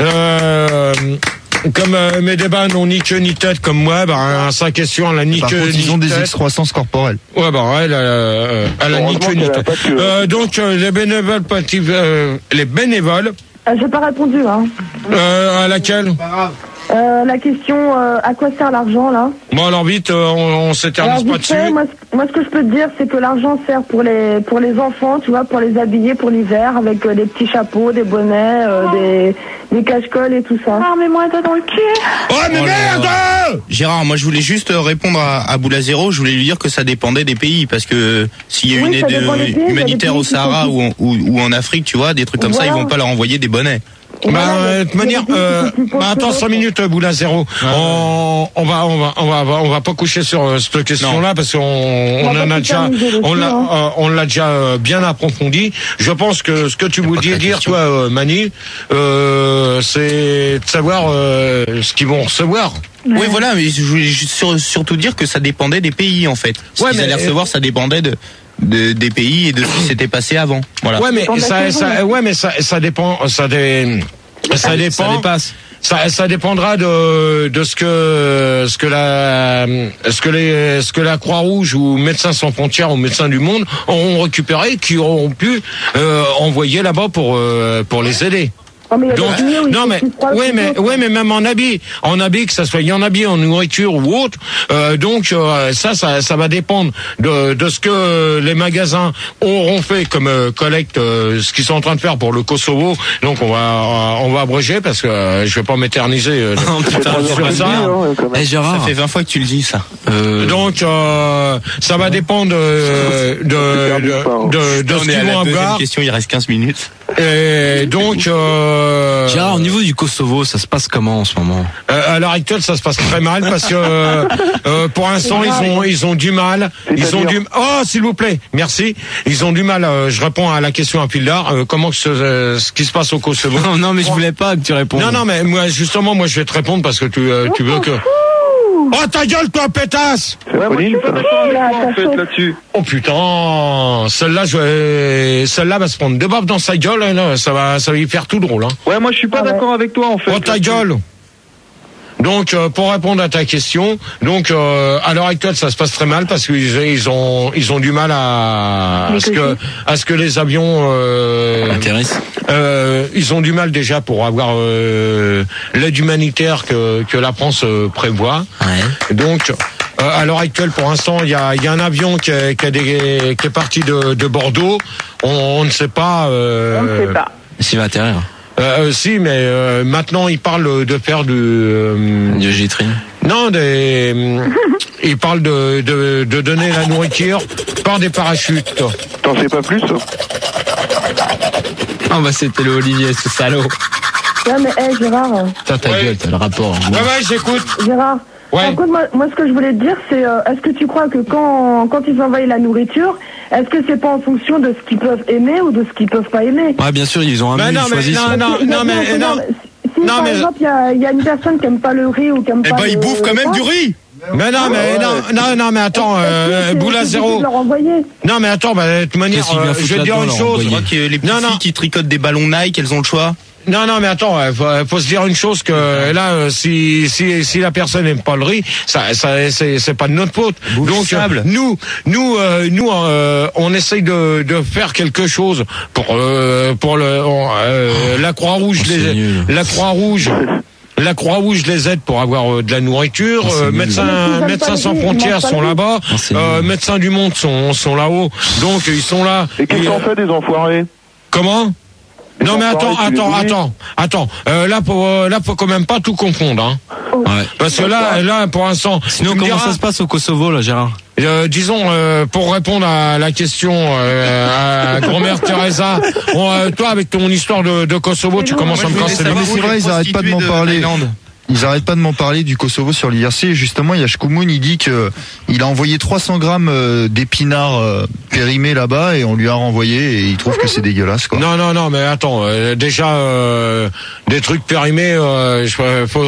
S2: Euh, comme euh, mes débats n'ont ni queue ni tête comme moi, bah sa question elle a ni queue ni tête.
S7: Ils ont des excroissances corporelles.
S2: Ouais bah elle, euh, elle a ni queue ni tête. Euh, donc euh, les bénévoles, euh, les bénévoles.
S3: Euh, j'ai pas répondu hein.
S2: Euh, à laquelle?
S3: Euh, la question, euh, à quoi sert l'argent là?
S2: Bon alors vite, euh, on, on s'éternise pas dessus.
S3: Fait, moi, moi ce que je peux te dire c'est que l'argent sert pour les pour les enfants, tu vois, pour les habiller pour l'hiver avec euh, des petits chapeaux, des bonnets, euh, oh. des des cache-colles et tout ça.
S12: Ah mais moi t'as dans le cul.
S2: Oh mais oh merde!
S4: Gérard, moi je voulais juste répondre à, à Boulazero, je voulais lui dire que ça dépendait des pays parce que s'il y a oui, une aide pays, humanitaire au Sahara ou, ou, ou en Afrique, tu vois, des trucs comme voilà. Ça, ils vont pas leur envoyer des bonnets.
S2: Bah, de toute manière, euh, bah, attends cinq minutes, Boula Zéro. Ouais. On, on va, on va, on va, on va pas coucher sur euh, cette question-là parce qu'on, on, on en a déjà, on l'a, euh, on l'a déjà euh, bien approfondi. Je pense que ce que tu voulais dire, toi, euh, Mani, euh, c'est de savoir euh, ce qu'ils vont recevoir.
S4: Ouais. Oui, voilà, mais je voulais sur, surtout dire que ça dépendait des pays, en fait. Ce ouais, qu'ils allaient recevoir, ça dépendait de. De, des pays et de ce qui s'était passé avant. Voilà.
S2: Ouais, mais ça, ça, ouais, mais ça, ça dépend, ça, dé, ça dépend.
S5: Ça dépasse.
S2: Ça, ça dépendra de, de ce que, ce que la, ce que les, ce que la Croix-Rouge ou Médecins sans frontières ou Médecins du Monde auront récupéré, qui auront pu euh, envoyer là-bas pour, euh, pour les aider. Donc, non mais oui mais oui mais même en habit, en habit que ça soit en habit, en nourriture ou autre, euh, donc euh, ça, ça ça va dépendre de de ce que les magasins auront fait comme euh, collecte, euh, ce qu'ils sont en train de faire pour le Kosovo. Donc on va euh, on va abréger parce que euh, je vais pas m'éterniser euh,
S5: oh, putain, sur ça.
S4: Hey, Gérard, ça fait vingt fois que tu le dis ça.
S2: Euh... Donc euh, ça va dépendre de de de, de, de ce qu'ils vont avoir.
S4: Question, il reste quinze minutes.
S2: Et donc euh,
S5: Gérard, au niveau du Kosovo, ça se passe comment en ce moment?
S2: euh, À l'heure actuelle, ça se passe très mal parce que euh, pour l'instant, ils ont ils ont du mal. Ils ont du oh, s'il vous plaît, merci. Ils ont du mal. Euh, je réponds à la question à Pildar. Euh, comment que ce, euh, ce qui se passe au Kosovo?
S5: Non, non, mais je voulais pas que tu répondes.
S2: Non, non, mais moi justement, moi je vais te répondre parce que tu euh, tu veux que. Oh ta gueule toi pétasse!
S6: Ouais, moi, je suis pas d'accord avec toi en fait là-dessus.
S2: Oh putain, celle-là je vais, celle-là va se prendre deux baffes dans sa gueule, là, ça va, ça va y faire tout drôle. Hein.
S6: Ouais, moi je suis pas ah, d'accord ouais. avec toi en fait.
S2: Oh ta gueule! Donc euh, pour répondre à ta question, donc euh, à l'heure actuelle ça se passe très mal parce qu'ils ils ont ils ont du mal à, à ce que à ce que les avions euh,
S5: atterrissent.
S2: Euh, ils ont du mal déjà pour avoir euh, l'aide humanitaire que que la France euh, prévoit.
S5: Ouais.
S2: Donc euh, à l'heure actuelle, pour l'instant, il y a il y a un avion qui est qui, a des, qui est parti de de Bordeaux. On, on ne sait pas. Euh,
S12: on ne sait pas.
S5: S'il va atterrir.
S2: Euh, si, mais euh, maintenant il parle de faire du euh,
S5: du G-Train.
S2: Non, des euh, il parle de, de de donner la nourriture par des parachutes.
S1: T'en sais pas plus?
S5: Ah bah c'était le Olivier, ce salaud.
S3: Ouais mais hé hey, Gérard.
S5: T'as ta ouais. gueule, t'as le rapport.
S2: Ouais ouais, j'écoute.
S3: Gérard.
S2: Ouais.
S3: Par contre, moi, moi, ce que je voulais te dire, c'est, euh, est-ce que tu crois que quand, quand ils envoient la nourriture, est-ce que c'est pas en fonction de ce qu'ils peuvent aimer ou de ce qu'ils peuvent pas aimer?
S5: Ouais, bien sûr, ils ont un menu, ils choisissent.
S2: Non, non, non, mais non.
S3: Si
S2: non,
S3: par
S2: mais...
S3: exemple il y a, y a une personne qui aime pas le riz ou qui aime
S4: eh
S3: pas
S4: ben,
S3: le...
S4: ils bouffent quand même du riz.
S2: Mais non, mais non, non, non, mais attends, euh, Boula Zéro. Non, mais attends, bah, de toute manière, euh, je vais te dire une chose.
S4: Je crois que les petites filles qui tricotent des ballons Nike, elles ont le choix.
S2: Non, non, mais attends, faut, faut se dire une chose que là, euh, si si si la personne n'aime pas le riz, ça, ça c'est c'est pas de notre faute. Donc euh, nous nous euh, nous euh, on essaye de de faire quelque chose pour euh, pour le euh, la Croix-Rouge,
S5: oh,
S2: les, la Croix-Rouge. La Croix-Rouge les aide pour avoir euh, de la nourriture.
S5: Oh,
S2: euh, médecins, médecins sans frontières sont là-bas. Oh, euh, médecins du monde sont sont là-haut. Donc ils sont là.
S1: Et qu'est-ce qu'on fait des enfoirés?
S2: Comment? Non mais attends, attends, attends, attends. Euh, là, pour, euh, là, faut quand même pas tout confondre, hein. Ouais. Parce que là, là, pour l'instant.
S5: Sinon, comment ça se passe au Kosovo, là, Gérard?
S2: Euh, disons, euh, pour répondre à la question euh, à grand-mère Teresa, bon, euh, toi, avec ton histoire de, de Kosovo, tu commences à me casser les couilles.
S7: C'est vrai, ils arrêtent pas de m'en parler. Ils arrêtent pas de m'en parler du Kosovo sur l'I R C. Justement, il y a Shkoumoun, il dit que il a envoyé trois cents grammes d'épinards euh, périmés là-bas et on lui a renvoyé et il trouve que c'est dégueulasse, quoi.
S2: Non, non, non, mais attends, euh, déjà euh, des trucs périmés, euh, je, faut,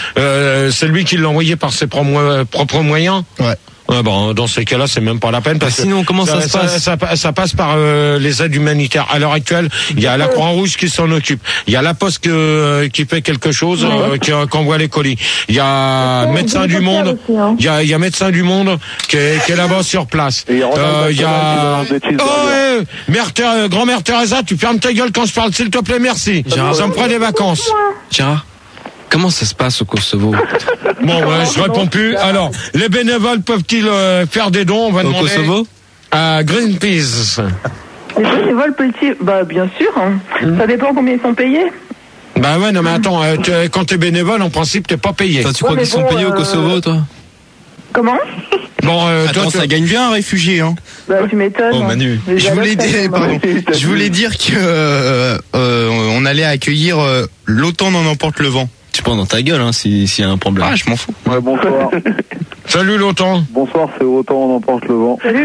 S2: euh, c'est lui qui l'a envoyé par ses propres, propres moyens.
S7: Ouais.
S2: Ouais, bon, dans ces cas-là, c'est même pas la peine parce
S5: bah, sinon,
S2: que
S5: comment ça, ça se passe
S2: ça, ça, ça passe par euh, les aides humanitaires. À l'heure actuelle, il y a la Croix-Rouge qui s'en occupe. Il y a la Poste que, qui fait quelque chose, euh, qui, qui envoie les colis. Il y a Médecins du Monde. Il y a, il y a Médecins du Monde qui est, qui est là-bas sur place. Euh, il y a. Oh, ouais, mère, Thé- grand-mère Teresa, tu fermes ta gueule quand je parle, s'il te plaît, merci.
S5: Gérard,
S2: ça me ferait des vacances.
S5: Gérard, comment ça se passe au Kosovo?
S2: Bon, ouais, je réponds plus. Alors, les bénévoles peuvent-ils euh, faire des dons? On va
S5: au
S2: demander
S5: Kosovo
S2: à Greenpeace.
S8: Les bénévoles peuvent-ils... Bah, bien sûr. Hein. Mmh. Ça dépend combien ils sont payés.
S2: Bah ouais, non mais attends, euh, tu, quand t'es bénévole, en principe, t'es pas payé.
S5: Toi, tu ouais, crois qu'ils bon, sont payés euh... au Kosovo, toi?
S8: Comment?
S2: Bon, euh,
S4: Attends,
S2: toi,
S4: ça gagne bien un réfugié, hein.
S8: Bah, tu m'étonnes.
S5: Oh, Manu.
S4: Je voulais dire, pardon. Je voulais dire que euh, euh, on allait accueillir euh, l'OTAN n'en emporte le vent.
S5: Tu prends dans ta gueule, hein, s'il si y a un problème.
S4: Ah, je m'en fous.
S15: Ouais, bonsoir.
S2: Salut l'OTAN.
S15: Bonsoir, c'est OTAN, on emporte le vent.
S8: Salut,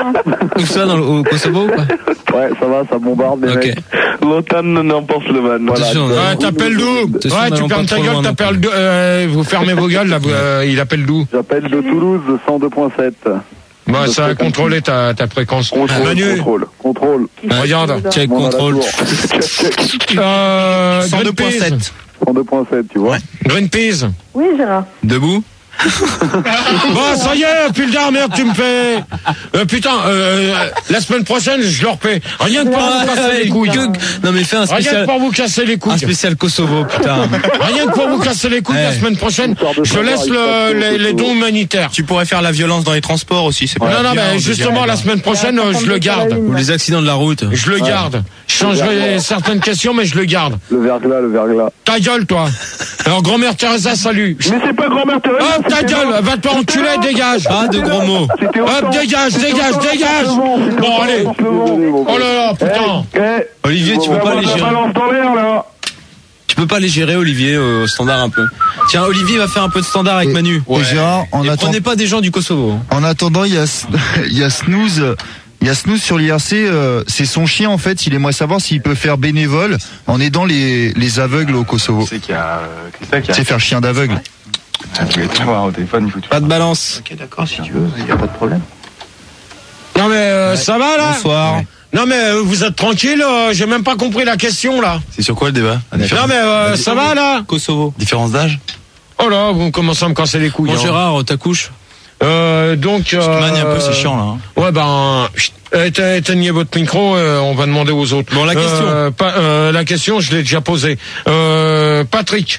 S5: Où ça, dans le, au Kosovo ou pas?
S15: Ouais, ça va, ça bombarde, les
S5: okay.
S15: mecs. L'OTAN n'emporte le van. Voilà.
S2: Ouais, t'appelles d'où? Ouais, tu fermes ta gueule, t'appelles d'où? Euh, vous fermez vos gueules, là, euh, il appelle d'où?
S15: J'appelle de Toulouse, cent deux point sept.
S2: Bah, ça a contrôlé ta, ta fréquence.
S15: Contrôle,
S2: Manu.
S15: contrôle, contrôle.
S2: Regarde.
S5: Check,
S15: bon,
S5: contrôle.
S2: Euh,
S4: cent deux point sept.
S15: cent deux point sept, tu vois.
S2: Ouais. Greenpeace.
S8: Oui, Gérard.
S5: Debout.
S2: Bon, ça y est, putain, merde, tu me fais. Euh, putain, euh, la semaine prochaine, je leur paie. Rien que pour vous casser les couilles.
S5: Non, mais fais un spécial.
S2: Rien que pour vous casser les couilles.
S5: Un spécial Kosovo, putain.
S2: Rien que pour vous casser les couilles, hey. La semaine prochaine, je laisse le, les, les dons humanitaires.
S4: Tu pourrais faire la violence dans les transports aussi, c'est pas
S2: Non, non, mais justement, la semaine prochaine, je le garde.
S5: Ou les accidents de la route.
S2: Je le garde. Je changerai certaines questions, mais je le garde.
S15: Le verglas, le verglas.
S2: Ta gueule, toi. Alors, grand-mère Teresa, salut.
S1: Mais c'est pas grand-mère Teresa.
S2: Hop, ta gueule, va te enculer, dégage.
S5: Ah, de gros mots.
S2: Hop, dégage, dégage, dégage. Bon, allez. Oh là là, putain.
S5: Olivier, tu peux pas les gérer. Tu peux pas les gérer, Olivier, au standard un peu. Tiens, Olivier va faire un peu de standard avec Manu.
S7: Et Gérard, en
S5: Et
S7: attend...
S5: prenez pas des gens du Kosovo.
S7: En attendant, il y a, il y a Snooze. Il y a Snooze sur l'I R C, euh, c'est son chien en fait, il aimerait savoir s'il peut faire bénévole en aidant les, les aveugles au Kosovo.
S11: C'est qu'il y a, euh,
S7: c'est faire chien d'aveugle.
S11: Ah, tu vas voir au téléphone, il faut tout.
S5: Pas de balance.
S15: Ok, d'accord, si tu veux, il n'y a pas de problème.
S2: Non mais euh, ouais. Ça va là?
S5: Bonsoir.
S2: Ouais. Non mais euh, vous êtes tranquille, euh, j'ai même pas compris la question là.
S5: C'est sur quoi le débat?
S2: Non mais euh, ça va là?
S5: Kosovo. Différence d'âge?
S2: Oh là, vous commencez à me casser les couilles.
S5: Bon
S2: hein.
S5: Gérard, t'accouches?
S2: Euh, donc.
S5: Je te manie un peu, c'est chiant là. Hein.
S2: Ouais ben, éteignez votre micro, euh, on va demander aux autres.
S5: Bon la question.
S2: Euh, pa, euh, la question, je l'ai déjà posée. Euh, Patrick.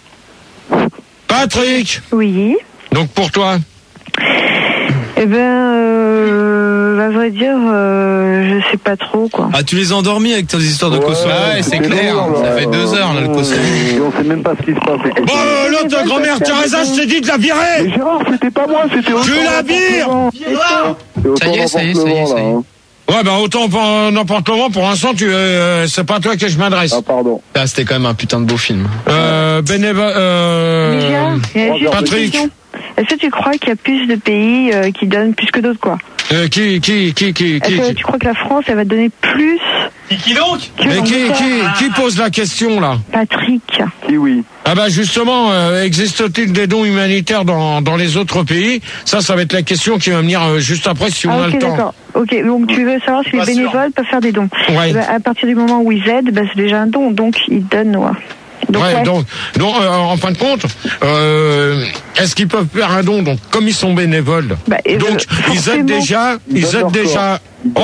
S2: Patrick.
S8: Oui.
S2: Donc pour toi.
S8: Eh ben, euh, à vrai dire, euh, je sais pas trop quoi.
S5: Ah, tu les as endormis avec tes histoires de ouais, Kosovo?
S4: Ouais, c'est clair. Long, ça fait deux heures là le Kosovo.
S15: Et on sait même pas ce qui se passe.
S2: Bon, euh, l'autre grand-mère Teresa, je t'ai dit de la virer.
S1: Mais Gérard, c'était pas moi, c'était.
S2: Tu la vires.
S4: Ça y est, ça y est, ça y est, ça y est.
S2: Ouais, ben autant n'importe comment, pour l'instant, tu, euh, c'est pas à toi que je m'adresse.
S15: Ah, pardon.
S5: Ah, c'était quand même un putain de beau film.
S2: Euh, bénévole, euh,
S8: Média,
S2: Patrick.
S8: Est-ce que tu crois qu'il y a plus de pays euh, qui donnent plus que d'autres, quoi?
S2: Euh, qui, qui, qui, qui, qui,
S8: Est-ce que
S2: qui
S8: tu crois que la France, elle va donner plus?
S5: Qui donc?
S2: Mais qui, qui, qui pose la question là?
S8: Patrick.
S15: Qui oui.
S2: Ah bah justement, euh, existe-t-il des dons humanitaires dans, dans les autres pays? Ça, ça va être la question qui va venir euh, juste après si on
S8: Ah,
S2: a
S8: ok,
S2: le temps.
S8: d'accord. Ok, donc tu veux savoir si les bénévoles peuvent faire des dons.
S2: Ouais.
S8: Eh ben, à partir du moment où ils aident, ben, c'est déjà un don, donc ils donnent. Ouais. Donc,
S2: ouais,
S8: ouais.
S2: donc, donc euh, en fin de compte, euh, est-ce qu'ils peuvent faire un don? Donc, comme ils sont bénévoles,
S8: bah,
S2: donc
S8: euh,
S2: ils aident déjà, ils, ils aident déjà.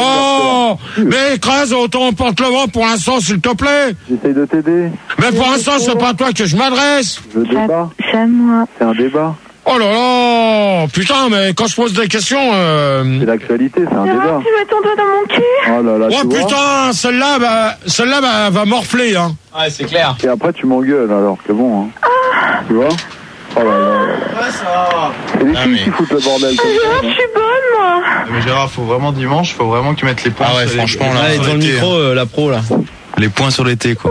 S2: Oh, mais écrase, autant porte le vent pour l'instant, s'il te plaît.
S15: J'essaye de t'aider.
S2: Mais pour l'instant, c'est pas à toi que je m'adresse.
S15: Le débat.
S8: C'est à moi.
S15: C'est un débat.
S2: Oh là là, putain, mais quand je pose des questions, euh...
S15: c'est l'actualité, c'est un débat.
S8: Tu mets ton doigt dans mon cul.
S15: Oh là là,
S2: oh
S15: tu
S2: putain,
S15: vois
S2: celle-là, bah, celle-là, bah, va morfler, hein.
S5: Ouais, c'est clair.
S15: Et après, tu m'engueules, alors, c'est bon, hein.
S8: Ah.
S15: Tu vois? Oh là là.
S5: Ouais, ça va.
S15: C'est les
S7: Ah,
S15: filles
S7: mais-
S15: qui foutent le bordel comme ça.
S8: Je suis bonne, moi.
S7: Mais Gérard, faut vraiment dimanche, faut vraiment que tu mettes les points.
S4: Ah ouais,
S7: sur les-
S4: franchement,
S7: les
S4: là,
S7: points
S5: Allez,
S7: sur
S5: dans le
S7: les T,
S5: micro,
S7: hein.
S5: euh, la pro, là.
S7: Les points sur les T, quoi.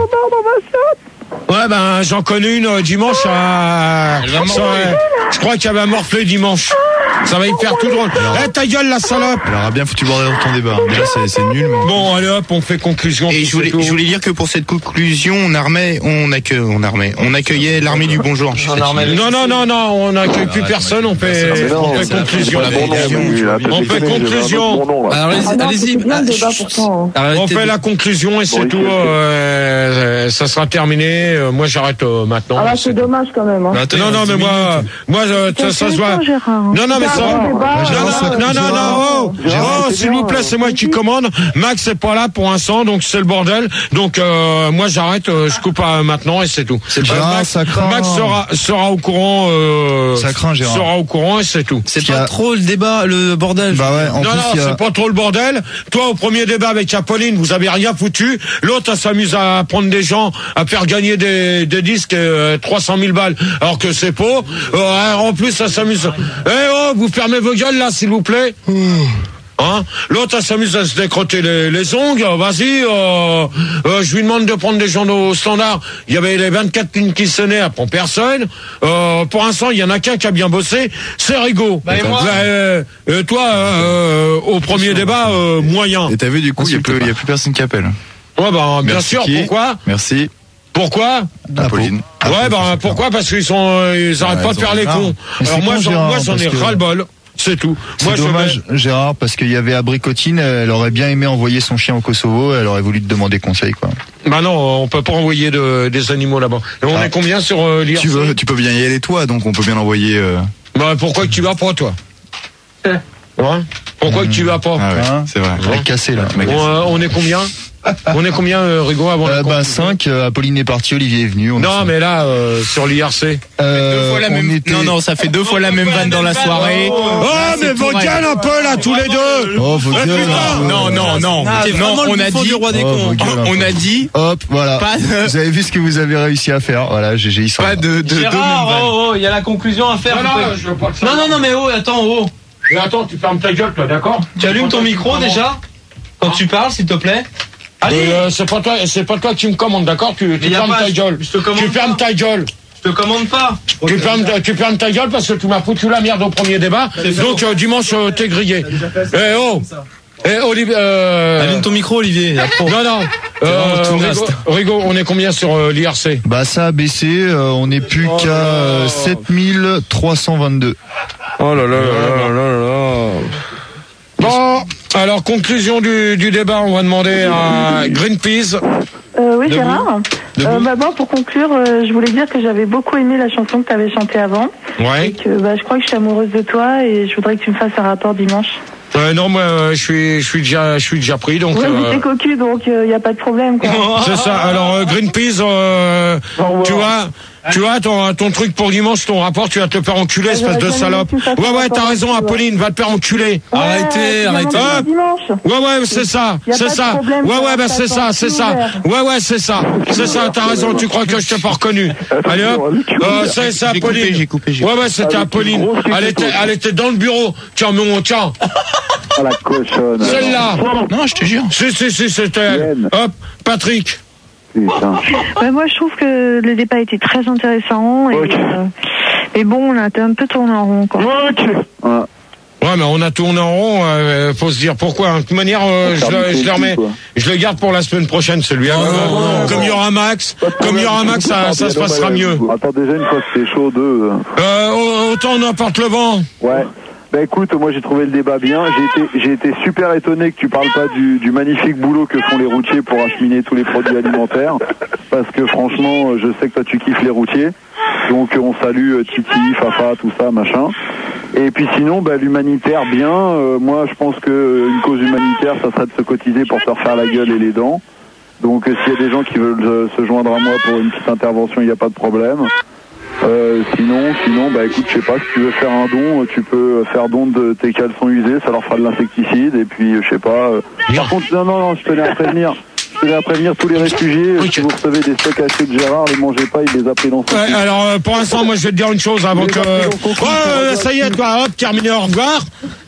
S2: Ouais, ben, j'en connais une euh, dimanche à...
S4: Elle va
S2: ça,
S4: morfler.
S2: euh, je crois qu'elle va morfler dimanche. Ça va y faire tout drôle. Eh, ta gueule, la salope.
S7: Elle aura bien foutu le bordel dans ton débat. Déjà, c'est c'est nul, mais.
S2: Bon, allez hop, on fait conclusion.
S4: Et
S2: puis
S4: je voulais,
S2: c'est tout.
S4: je voulais dire que pour cette conclusion, on armait, on accueille, on armait, on accueillait l'armée du bonjour. Je sais pas si-
S2: Non, non, non, non, on n'accueille plus personne, on fait,
S15: Mais non,
S2: on fait
S15: c'est la-
S2: conclusion.
S15: c'est pas bon nom, lui, là.
S2: On fait
S15: Désolé,
S2: conclusion.
S15: j'avais un autre bon nom, là.
S5: Alors, allez-y,
S8: Ah non,
S5: allez-y.
S8: c'était bien le débat,
S5: chut.
S8: pourtant.
S5: Arrêtez
S2: On fait
S5: de-
S2: la conclusion et c'est
S15: Bon,
S2: tout.
S15: il fait-
S2: euh, ça sera terminé. Euh, Moi, j'arrête euh, maintenant.
S3: Ah là,
S2: C'est
S3: c'est
S2: tout.
S3: dommage quand même. Hein.
S5: Bah, attends,
S2: Non,
S5: il
S2: non,
S5: reste
S2: mais
S5: dix
S2: moi,
S5: minutes.
S2: moi, euh, ça, ça se voit.
S8: Gérard.
S2: Non, non, mais ça.
S3: Gérard,
S2: Non,
S3: Gérard,
S2: non,
S7: Gérard,
S2: non, non, non,
S7: Gérard,
S2: oh,
S15: Gérard,
S2: oh,
S15: c'est
S2: s'il
S15: bien,
S2: vous plaît, c'est moi qui
S3: vas-y.
S2: commande. Max c'est pas là pour l'instant, donc c'est le bordel. Donc euh, moi, j'arrête. euh, je coupe euh, maintenant et c'est tout.
S7: C'est Gérard,
S2: Max,
S7: ça craint.
S2: Max sera sera au courant. Euh,
S7: Ça craint, Gérard.
S2: Sera au courant et c'est tout.
S5: C'est
S7: Qu'il y
S5: pas
S7: a-
S5: trop le débat, le bordel.
S7: Bah ouais, en
S2: non,
S7: plus,
S2: non,
S7: il y a.
S2: c'est pas trop le bordel. Toi, au premier débat avec Apolline, vous avez rien foutu. L'autre, elle s'amuse à prendre des gens, à faire gagner des, des disques, euh, trois cent mille balles, alors que c'est faux. Euh, en plus, ça s'amuse. Eh oh, vous fermez vos gueules, là, s'il vous plaît. Hein? L'autre, elle s'amuse à se décrotter les, les ongles. Vas-y, euh, euh, je lui demande de prendre des gens au standard. Il y avait les vingt-quatre lignes qui sonnaient, elle prend personne. Euh, pour l'instant, il y en a qu'un qui a bien bossé, c'est Rigaud.
S5: Bah, et moi
S2: Bah, euh, euh, toi, euh, au premier débat, euh, moyen.
S7: Et t'as vu, du coup, il y a plus, il y a plus personne qui appelle.
S2: Ouais, bah, bien
S7: Merci
S2: sûr.
S7: qui
S2: Pourquoi?
S7: Merci.
S2: Pourquoi?
S7: Apolline.
S2: Ouais, bah, pourquoi? Parce qu'ils sont, euh, ils arrêtent
S7: Ouais,
S2: pas
S7: ils
S2: de
S7: en
S2: faire
S7: ont
S2: les
S7: marre.
S2: cons.
S7: Mais
S2: Alors
S7: c'est
S2: moi,
S7: con,
S2: j'en,
S7: Gérard,
S2: moi, j'en ai
S7: parce que-
S2: ras-le-bol. C'est tout.
S7: C'est
S2: Moi, je
S7: dommage,
S2: vais-
S7: Gérard, parce qu'il y avait Abricotine, elle aurait bien aimé envoyer son chien au Kosovo, elle aurait voulu te demander conseil, quoi.
S2: Bah non, on peut pas envoyer de, des animaux là-bas. Et on
S7: Ah.
S2: est combien sur euh, l'I R C?
S7: Tu veux, tu peux bien y aller toi, donc on peut bien l'envoyer. Euh...
S2: Bah pourquoi que tu vas pas, toi? Ouais. Pourquoi que tu vas pas?
S7: Ah ouais, Hein c'est vrai.
S2: Ouais.
S7: M'a cassé là.
S2: On, euh, on est combien? On est combien, euh, Rigaud, avant
S7: Euh,
S2: la
S7: bah
S2: conclusion?
S7: cinq, Apolline est partie, Olivier est venu. On est
S2: Non,
S7: cinq.
S2: mais là, euh, sur l'I R C.
S7: Euh,
S4: Deux fois la
S7: on
S4: même.
S7: était-
S4: Non, non, ça fait deux fois la même vanne dans la soirée.
S2: Oh, mais vos gueules un peu, là, tous les deux!
S7: Oh, vos
S2: Eh,
S7: gueules,
S2: putain.
S7: un peu.
S4: Non, non, non.
S5: Ah, c'est
S4: non,
S5: vraiment le
S4: on a
S5: bouffon
S4: dit.
S5: du roi des
S7: Oh,
S5: cons.
S7: vos gueules, un
S4: On
S7: peu.
S4: a dit.
S7: Hop, voilà.
S4: Pas de-
S7: Vous avez vu ce que vous avez réussi à faire. Voilà, G G, ils sont
S4: Pas
S7: là.
S4: de, de, deux mêmes
S5: Gérard,
S4: vannes.
S5: oh, oh, il y a la conclusion à faire.
S2: Non,
S5: vous
S2: non,
S5: pouvez-
S2: je veux pas que ça.
S5: non, non, non, mais oh, attends, oh.
S2: Mais attends, tu fermes ta gueule, toi, d'accord?
S5: Tu allumes ton micro déjà quand tu parles, s'il te plaît. Allez,
S2: Euh, c'est pas toi, c'est pas toi qui me commande, d'accord? Tu, tu
S5: y a
S2: fermes
S5: pas-
S2: ta gueule.
S5: je te commande
S2: Tu fermes
S5: pas.
S2: ta gueule.
S5: je te commande pas.
S2: Tu fermes, tu fermes ta gueule parce que tu m'as foutu la merde au premier débat. Donc euh, dimanche euh, t'es grillé. Eh oh, eh Olivier. Euh...
S5: Allume ton micro, Olivier. la pro.
S2: Non non.
S5: vraiment tout
S2: Rigaud,
S5: naze.
S2: Rigaud, on est combien sur euh, l'I R C?
S7: Bah ça a baissé, euh, on n'est plus qu'à euh, sept mille trois cent vingt-deux.
S2: Oh là là là là là là. Bon, alors conclusion du, du débat, on va demander à Greenpeace.
S3: Euh, oui,
S2: Debout.
S3: Gérard.
S2: Debout.
S3: Euh, bah, bon, pour conclure, euh, je voulais dire que j'avais beaucoup aimé la chanson que tu avais chantée avant.
S2: Ouais.
S3: Et que bah, je crois que je suis amoureuse de toi et je voudrais que tu me fasses un rapport dimanche.
S2: Euh, non, moi, euh, je suis, je suis déjà, je suis déjà pris, donc.
S3: Oui,
S2: euh,
S3: mais t'es cocu, donc il n'y a pas de problème. Quoi.
S2: C'est ça. Alors euh, Greenpeace, euh, tu vois, tu vois ton, ton truc pour dimanche, ton rapport, tu vas te faire enculer, espèce de salope. Ouais ouais, t'as raison, Apolline, va te faire enculer.
S3: Ouais,
S5: Arrêtez,
S3: tu
S5: arrêtez.
S3: viens manger dimanche.
S2: Ouais ouais, c'est ça,
S3: Y a
S2: c'est
S3: pas de
S2: ça.
S3: problème,
S2: Ouais
S3: ça
S2: ouais,
S3: va,
S2: bah
S3: ça
S2: c'est ça,
S3: attend,
S2: c'est
S3: tout
S2: ça.
S3: ouvert.
S2: Ouais ouais, c'est ça, c'est ça. T'as raison. Tu crois que je t'ai pas reconnu? Allez hop, euh, c'est c'est
S4: J'ai coupé,
S2: Apolline.
S4: j'ai coupé, j'ai
S2: Ouais ouais, c'était
S15: Avec une
S2: Apolline.
S15: grosse
S2: Elle était,
S15: cuisse.
S2: elle était dans le bureau. Tiens mon, tiens,
S15: Ah, la cochonne.
S2: celle-là.
S4: Non, je te jure.
S2: Si si si, c'était elle.
S15: Yann.
S2: Hop, Patrick.
S15: Putain.
S8: Ouais, moi, je trouve que le débat était très intéressant. Et,
S15: Ok.
S8: euh, et bon, on a un peu tourné en rond. Quoi.
S15: Ah.
S2: Ouais, Ouais, mais on a tourné en rond, euh, faut se dire pourquoi. De toute manière, euh, je, le, je le remets, je le garde pour la semaine prochaine, celui-là. Oh, euh, comme il y aura Max, comme il y aura Max, ça, ça se passera mieux.
S15: Attends, déjà, une fois que c'est chaud, deux.
S2: Euh, autant on emporte le vent.
S15: Ouais. Bah écoute, moi j'ai trouvé le débat bien. J'ai été, j'ai été super étonné que tu parles pas du, du magnifique boulot que font les routiers pour acheminer tous les produits alimentaires. Parce que franchement, je sais que toi tu kiffes les routiers. Donc on salue Titi, Fafa, tout ça, machin. Et puis sinon, bah, l'humanitaire, bien. Euh, moi je pense que une cause humanitaire, ça serait de se cotiser pour se refaire la gueule et les dents. Donc euh, s'il y a des gens qui veulent euh, se joindre à moi pour une petite intervention, il n'y a pas de problème. Euh, sinon, sinon, bah écoute, je sais pas, si tu veux faire un don, tu peux faire don de tes caleçons usés, ça leur fera de l'insecticide, et puis je sais pas. Euh, par contre, non, non, non, je tenais à prévenir, je tenais à prévenir tous les réfugiés. Si vous recevez des steaks hachés de Gérard, les mangez pas, il les a pris dans son.
S2: Ouais, alors euh, pour l'instant, moi je vais te dire une chose avant que. Ouais, ça y est, toi, hop, terminé, au revoir.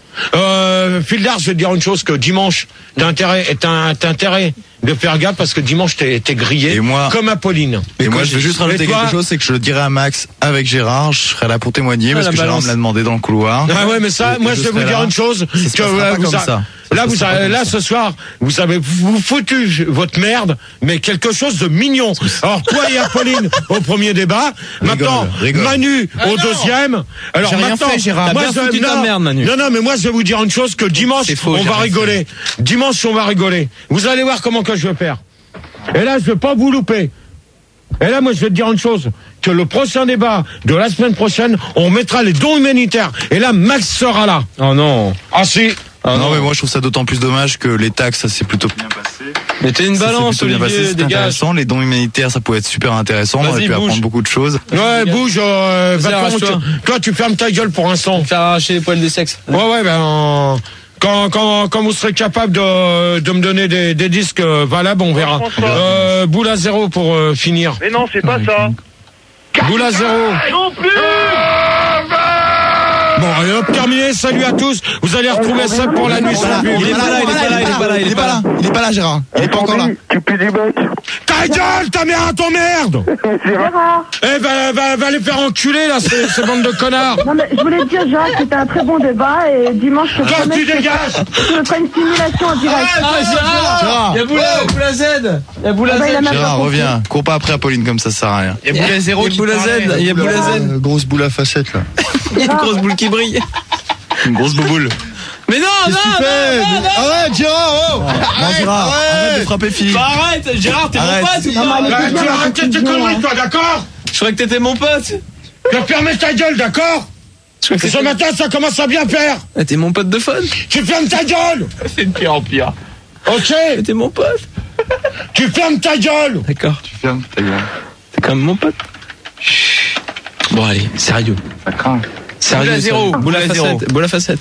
S2: Euh, Fildar, je vais te dire une chose, que dimanche, t'as intérêt, t'as, t'as intérêt de faire gaffe parce que dimanche t'es, t'es grillé, et moi, comme Apolline.
S7: Et, et moi, je veux juste rajouter toi, quelque chose, c'est que je le dirai à Max avec Gérard, je serai là pour témoigner, ah, parce que balance. Gérard me l'a demandé dans le couloir.
S2: Ah ouais, mais ça, et moi je vais vous dire là. Une chose, que euh, vous a, ça. Là, vous avez, là, ce soir, vous avez vous foutu votre merde, mais quelque chose de mignon. Alors, toi et Apolline au premier débat. Rigole, maintenant, rigole. Manu ah au non. deuxième. Alors,
S5: j'ai
S2: maintenant,
S5: rien fait, Gérard.
S2: moi,
S5: je,
S2: non,
S5: ta merde, Manu.
S2: non, non, mais moi, je vais vous dire une chose, que dimanche, faux, on va rigoler. Fait. Dimanche, on va rigoler. Vous allez voir comment que je vais faire. Et là, je vais pas vous louper. Et là, moi, je vais te dire une chose, que le prochain débat de la semaine prochaine, on mettra les dons humanitaires. Et là, Max sera là.
S5: Oh non.
S2: Ah si.
S7: Ah non, non, mais moi je trouve ça d'autant plus dommage que les taxes, ça s'est plutôt bien passé.
S5: Mais t'es une balance,
S7: Olivier, bien passé, c'est intéressant. Les dons humanitaires, ça pouvait être super intéressant. On aurait pu apprendre beaucoup de choses.
S2: Ouais, bouge. Euh, va toi. toi, tu fermes ta gueule pour l'instant.
S5: Faire arracher les poils des sexes.
S2: Ouais, ouais, ben. Quand, quand, quand vous serez capable de, de me donner des, des disques valables, on verra. Euh, boule à zéro pour euh, finir.
S1: Mais non, c'est pas ça.
S2: Boule à zéro.
S1: Non plus.
S2: Bon, allez hop, terminé. Salut à tous. Vous allez retrouver ça pour la nuit sans pub.
S7: Il est pas là, il est pas là, il est pas là, il est pas là. Il est pas là, Gérard. Il est pas encore là.
S15: Tu pues du bec.
S2: Ta gueule, ta mère à ton merde.
S3: Gérard.
S2: Eh, va, va, va les faire enculer, là, ces, ces bandes de connards.
S3: Non, mais je voulais te dire, Gérard, que c'était un très bon débat, et dimanche, je te
S2: promets. Tu dégages.
S3: Je ferai une simulation en direct.
S5: Ah, Gérard. Il y a Boula Z. Il y a Boula Z.
S7: Gérard, reviens. Cours pas après Apolline, comme ça, ça sert à rien.
S5: Il y a Boula zéro. Il y a Boula Z. Il y a Boula Z.
S7: Grosse boule à facettes, là.
S5: Il y a une grosse boule qui brille.
S7: Une grosse bouboule.
S5: Mais non, non, non, non, non.
S7: Arrête, Gérard, oh.
S5: Arrête,
S7: Gérard, arrête. arrête de frapper Philippe.
S5: Bah arrête, Gérard, t'es arrête. mon pote ou
S2: pas? Tu arrêtes tes conneries, toi, d'accord?
S5: Je croyais que t'étais mon pote.
S2: Tu vas fermer ta gueule, d'accord? Ce matin, ça commence à bien faire.
S5: T'es mon pote de fun.
S2: Tu fermes ta gueule.
S5: C'est de pire en pire.
S2: Ok.
S5: T'es mon pote.
S2: Tu fermes ta gueule.
S5: D'accord.
S7: Tu fermes ta gueule.
S5: T'es quand même mon pote. Chut. Bon, allez, sérieux.
S15: Ça craint.
S5: Boule à zéro, boule à facette, boule à facette.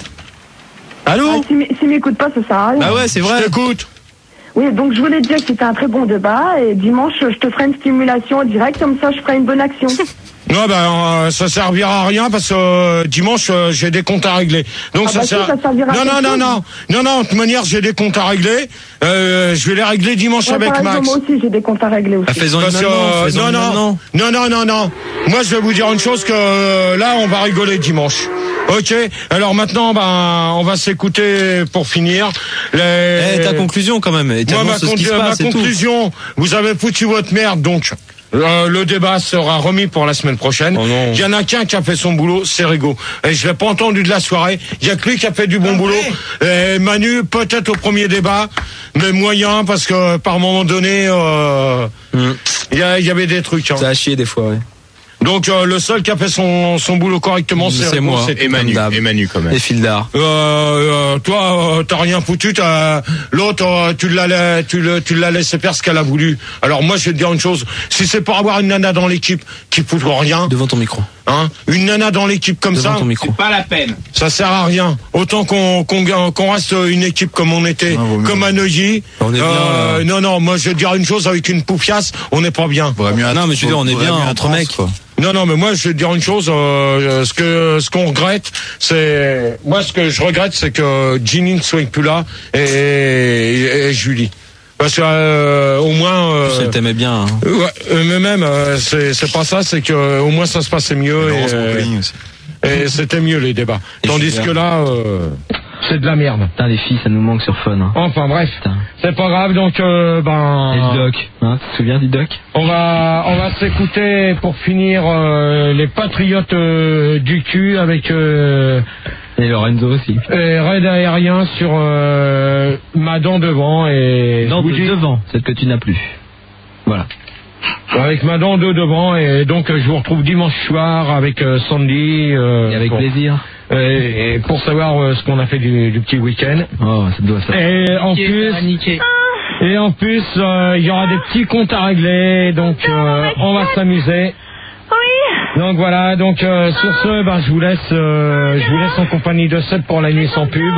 S5: Allô?
S3: Ah, si m'écoute pas, ça sert à rien.
S5: Bah ouais, c'est vrai.
S2: Je t'écoute.
S3: Oui, donc je voulais te dire que c'était un très bon débat, et dimanche, je te ferai une stimulation en direct, comme ça je ferai une bonne action.
S2: Non, ben, euh, ça servira à rien parce que euh, dimanche, euh, j'ai des comptes à régler. Donc
S3: ah
S2: ça
S3: bah
S2: sert.
S3: Si, ça servira
S2: non, non, non, non, non, non, de toute manière, j'ai des comptes à régler. Euh, je vais les régler dimanche ouais, avec
S3: exemple,
S2: Max.
S3: Moi aussi, j'ai des comptes à régler aussi.
S5: Ah, faisons
S2: parce
S5: une
S2: que, euh,
S5: faisons
S2: non, non, non, non, non, non, non. Moi, je vais vous dire une chose que euh, là, on va rigoler dimanche. Ok. Alors maintenant, ben, on va s'écouter pour finir. Les...
S5: Eh, ta conclusion quand même. Et
S2: moi, ma, con-
S5: ce
S2: ma
S5: passe,
S2: conclusion, vous avez foutu votre merde, donc. Euh, le débat sera remis pour la semaine prochaine.
S5: Oh
S2: il y en a qu'un qui a fait son boulot, c'est Rigaud. Et je l'ai pas entendu de la soirée. Il y a que lui qui a fait du bon okay. boulot. Et Manu, peut-être au premier débat, mais moyen parce que par moment donné, euh, mm. il y, a, il y avait des trucs. Hein.
S5: Ça a chié des fois, ouais.
S2: Donc euh, le seul qui a fait son, son boulot correctement, c'est,
S5: c'est moi.
S2: C'est
S4: et Manu, et Manu quand même.
S5: Et Fildar.
S2: Euh, euh, toi, euh, t'as rien foutu. T'as... L'autre, euh, tu l'as, tu le, tu l'as laissé faire ce qu'elle a voulu. Alors moi, je vais te dire une chose. Si c'est pour avoir une nana dans l'équipe qui fout rien.
S5: Devant ton micro.
S2: Hein, une nana dans l'équipe comme
S5: Devant
S2: ça.
S5: Ton micro.
S9: C'est pas la peine.
S2: Ça sert à rien. Autant qu'on, qu'on, qu'on reste une équipe comme on était, non, comme à Neuilly.
S5: On est bien.
S2: Euh, non, non. Moi, je vais te dire une chose. Avec une poufiasse, on n'est pas bien.
S5: Mieux à, non, mais je veux dire, on est bien entre mecs. Quoi.
S2: Non, non, mais moi, je vais te dire une chose. Euh, ce que, ce qu'on regrette, c'est, moi, ce que je regrette, c'est que Ginny ne soit plus là et, et, et Julie. Parce que euh, au moins. Euh,
S5: elle t'aimait bien. Hein.
S2: Ouais, mais même, euh, c'est, c'est pas ça. C'est que au moins ça se passait mieux. Et, euh,
S7: aussi.
S2: Et c'était mieux les débats. Tandis que là, euh, c'est de la merde.
S5: Putain, les filles, ça nous manque sur Fun. Hein.
S2: Enfin bref, c'est pas grave. Donc euh, ben.
S5: Et le doc, hein, tu te souviens du doc?
S2: On va, on va s'écouter pour finir euh, les Patriotes euh, du cul avec. Euh,
S5: Et Lorenzo aussi.
S2: Et raid aérien sur euh, ma dent devant et.
S5: Dent de devant, celle que tu n'as plus. Voilà.
S2: Avec ma dent de devant et donc je vous retrouve dimanche soir avec euh, Sandy. Euh,
S5: et avec
S2: pour,
S5: plaisir.
S2: Et, et pour savoir euh, ce qu'on a fait du, du petit week-end.
S5: Oh, ça doit ça.
S2: Et en plus. Et en plus, il euh, y aura des petits comptes à régler, donc euh, on va s'amuser.
S12: Oui.
S2: Donc voilà, donc euh, sur ce, ben je vous laisse, euh, je vous laisse en compagnie de Seb pour la nuit sans pub.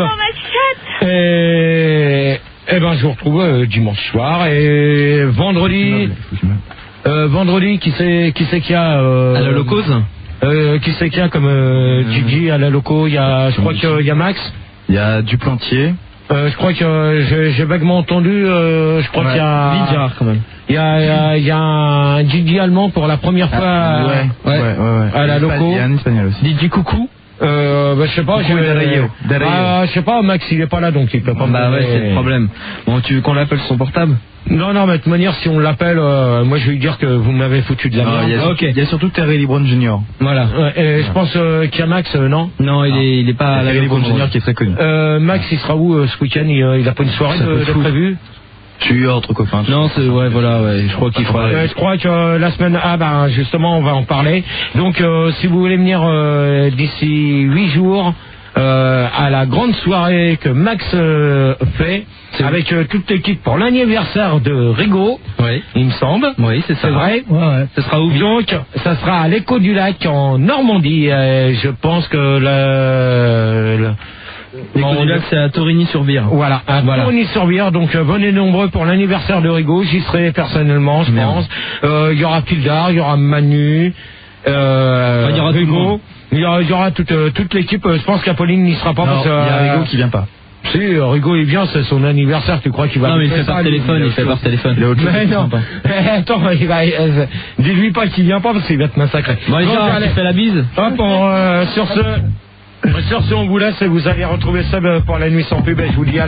S2: Et, et ben je vous retrouve euh, dimanche soir et vendredi. Euh, vendredi, qui c'est qui c'est qu'il y a euh,
S5: à la locose.
S2: Euh, qui c'est qu'il y a comme euh, Gigi à la loco? Il y a, je crois qu'il y a Max.
S7: Il y a Duplantier.
S2: Euh, je crois que euh, j'ai, j'ai vaguement entendu. Euh, je crois
S5: ouais,
S2: qu'il y a.
S5: Lidjar quand même.
S2: Il y a, il y a, il y a un Gigi allemand pour la première fois
S7: ah,
S2: à,
S7: ouais, ouais, ouais, ouais.
S2: à la loco.
S7: Il y a un espagnol aussi.
S2: Didi Coucou. Euh, bah, je sais pas, je, ah, je sais pas, Max il est pas là donc il peut pas.
S5: Bah ouais, c'est le problème. Bon, tu veux qu'on l'appelle son portable?
S2: Non, non, mais de toute manière, si on l'appelle, euh, moi je vais lui dire que vous m'avez foutu de la merde.
S7: Il y a, okay. y a surtout Terry LeBron junior
S2: Voilà. Ouais, et ouais. Je pense euh, qu'il y a Max, euh, non?
S5: Non, il est, il est pas.
S7: Terry LeBron junior qui est très connu.
S2: Euh, Max, il sera où euh, ce week-end? Il, euh, il a pas une soirée de, de prévue?
S7: Tu es entre copains.
S5: Non, c'est ouais, voilà, ouais. Je crois qu'il fera.
S2: Euh, je crois que euh, la semaine, ah ben justement, on va en parler. Donc, euh, si vous voulez venir euh, d'ici huit jours. Euh, à la grande soirée que Max euh, fait c'est avec euh, toute l'équipe pour l'anniversaire de Rigaud,
S5: oui.
S2: Il me semble.
S5: Oui, c'est ça.
S2: C'est vrai.
S5: Ouais, ouais. Ça sera où?
S2: Donc, ça sera à l'Écho du Lac en Normandie. Euh, je pense que le, le
S5: L'Écho du Lac, c'est à Torigny-sur-Vire.
S2: Voilà, à voilà. Torigny-sur-Vire. Donc, euh, venez nombreux pour l'anniversaire de Rigaud. J'y serai personnellement, je pense. Il euh, y aura Pildar, il y aura Manu, euh,
S5: il y aura
S2: Rigaud. Il y aura, il y aura toute, euh, toute l'équipe. Je pense qu'Apolline n'y sera pas.
S7: Non,
S2: parce que,
S7: il y a Rigaud qui vient pas.
S2: Si, Rigaud il vient, c'est son anniversaire. Tu crois qu'il va?
S5: Non, mais il fait par téléphone. Il fait par téléphone.
S2: Mais non. Attends, il va. Euh, dis-lui pas qu'il vient pas parce qu'il va te massacrer.
S5: Bon, allez, tu fais la bise.
S2: Hop, on, euh, sur ce, sur ce, on vous laisse et vous allez retrouver Seb pour la nuit sans pub. Et je vous dis à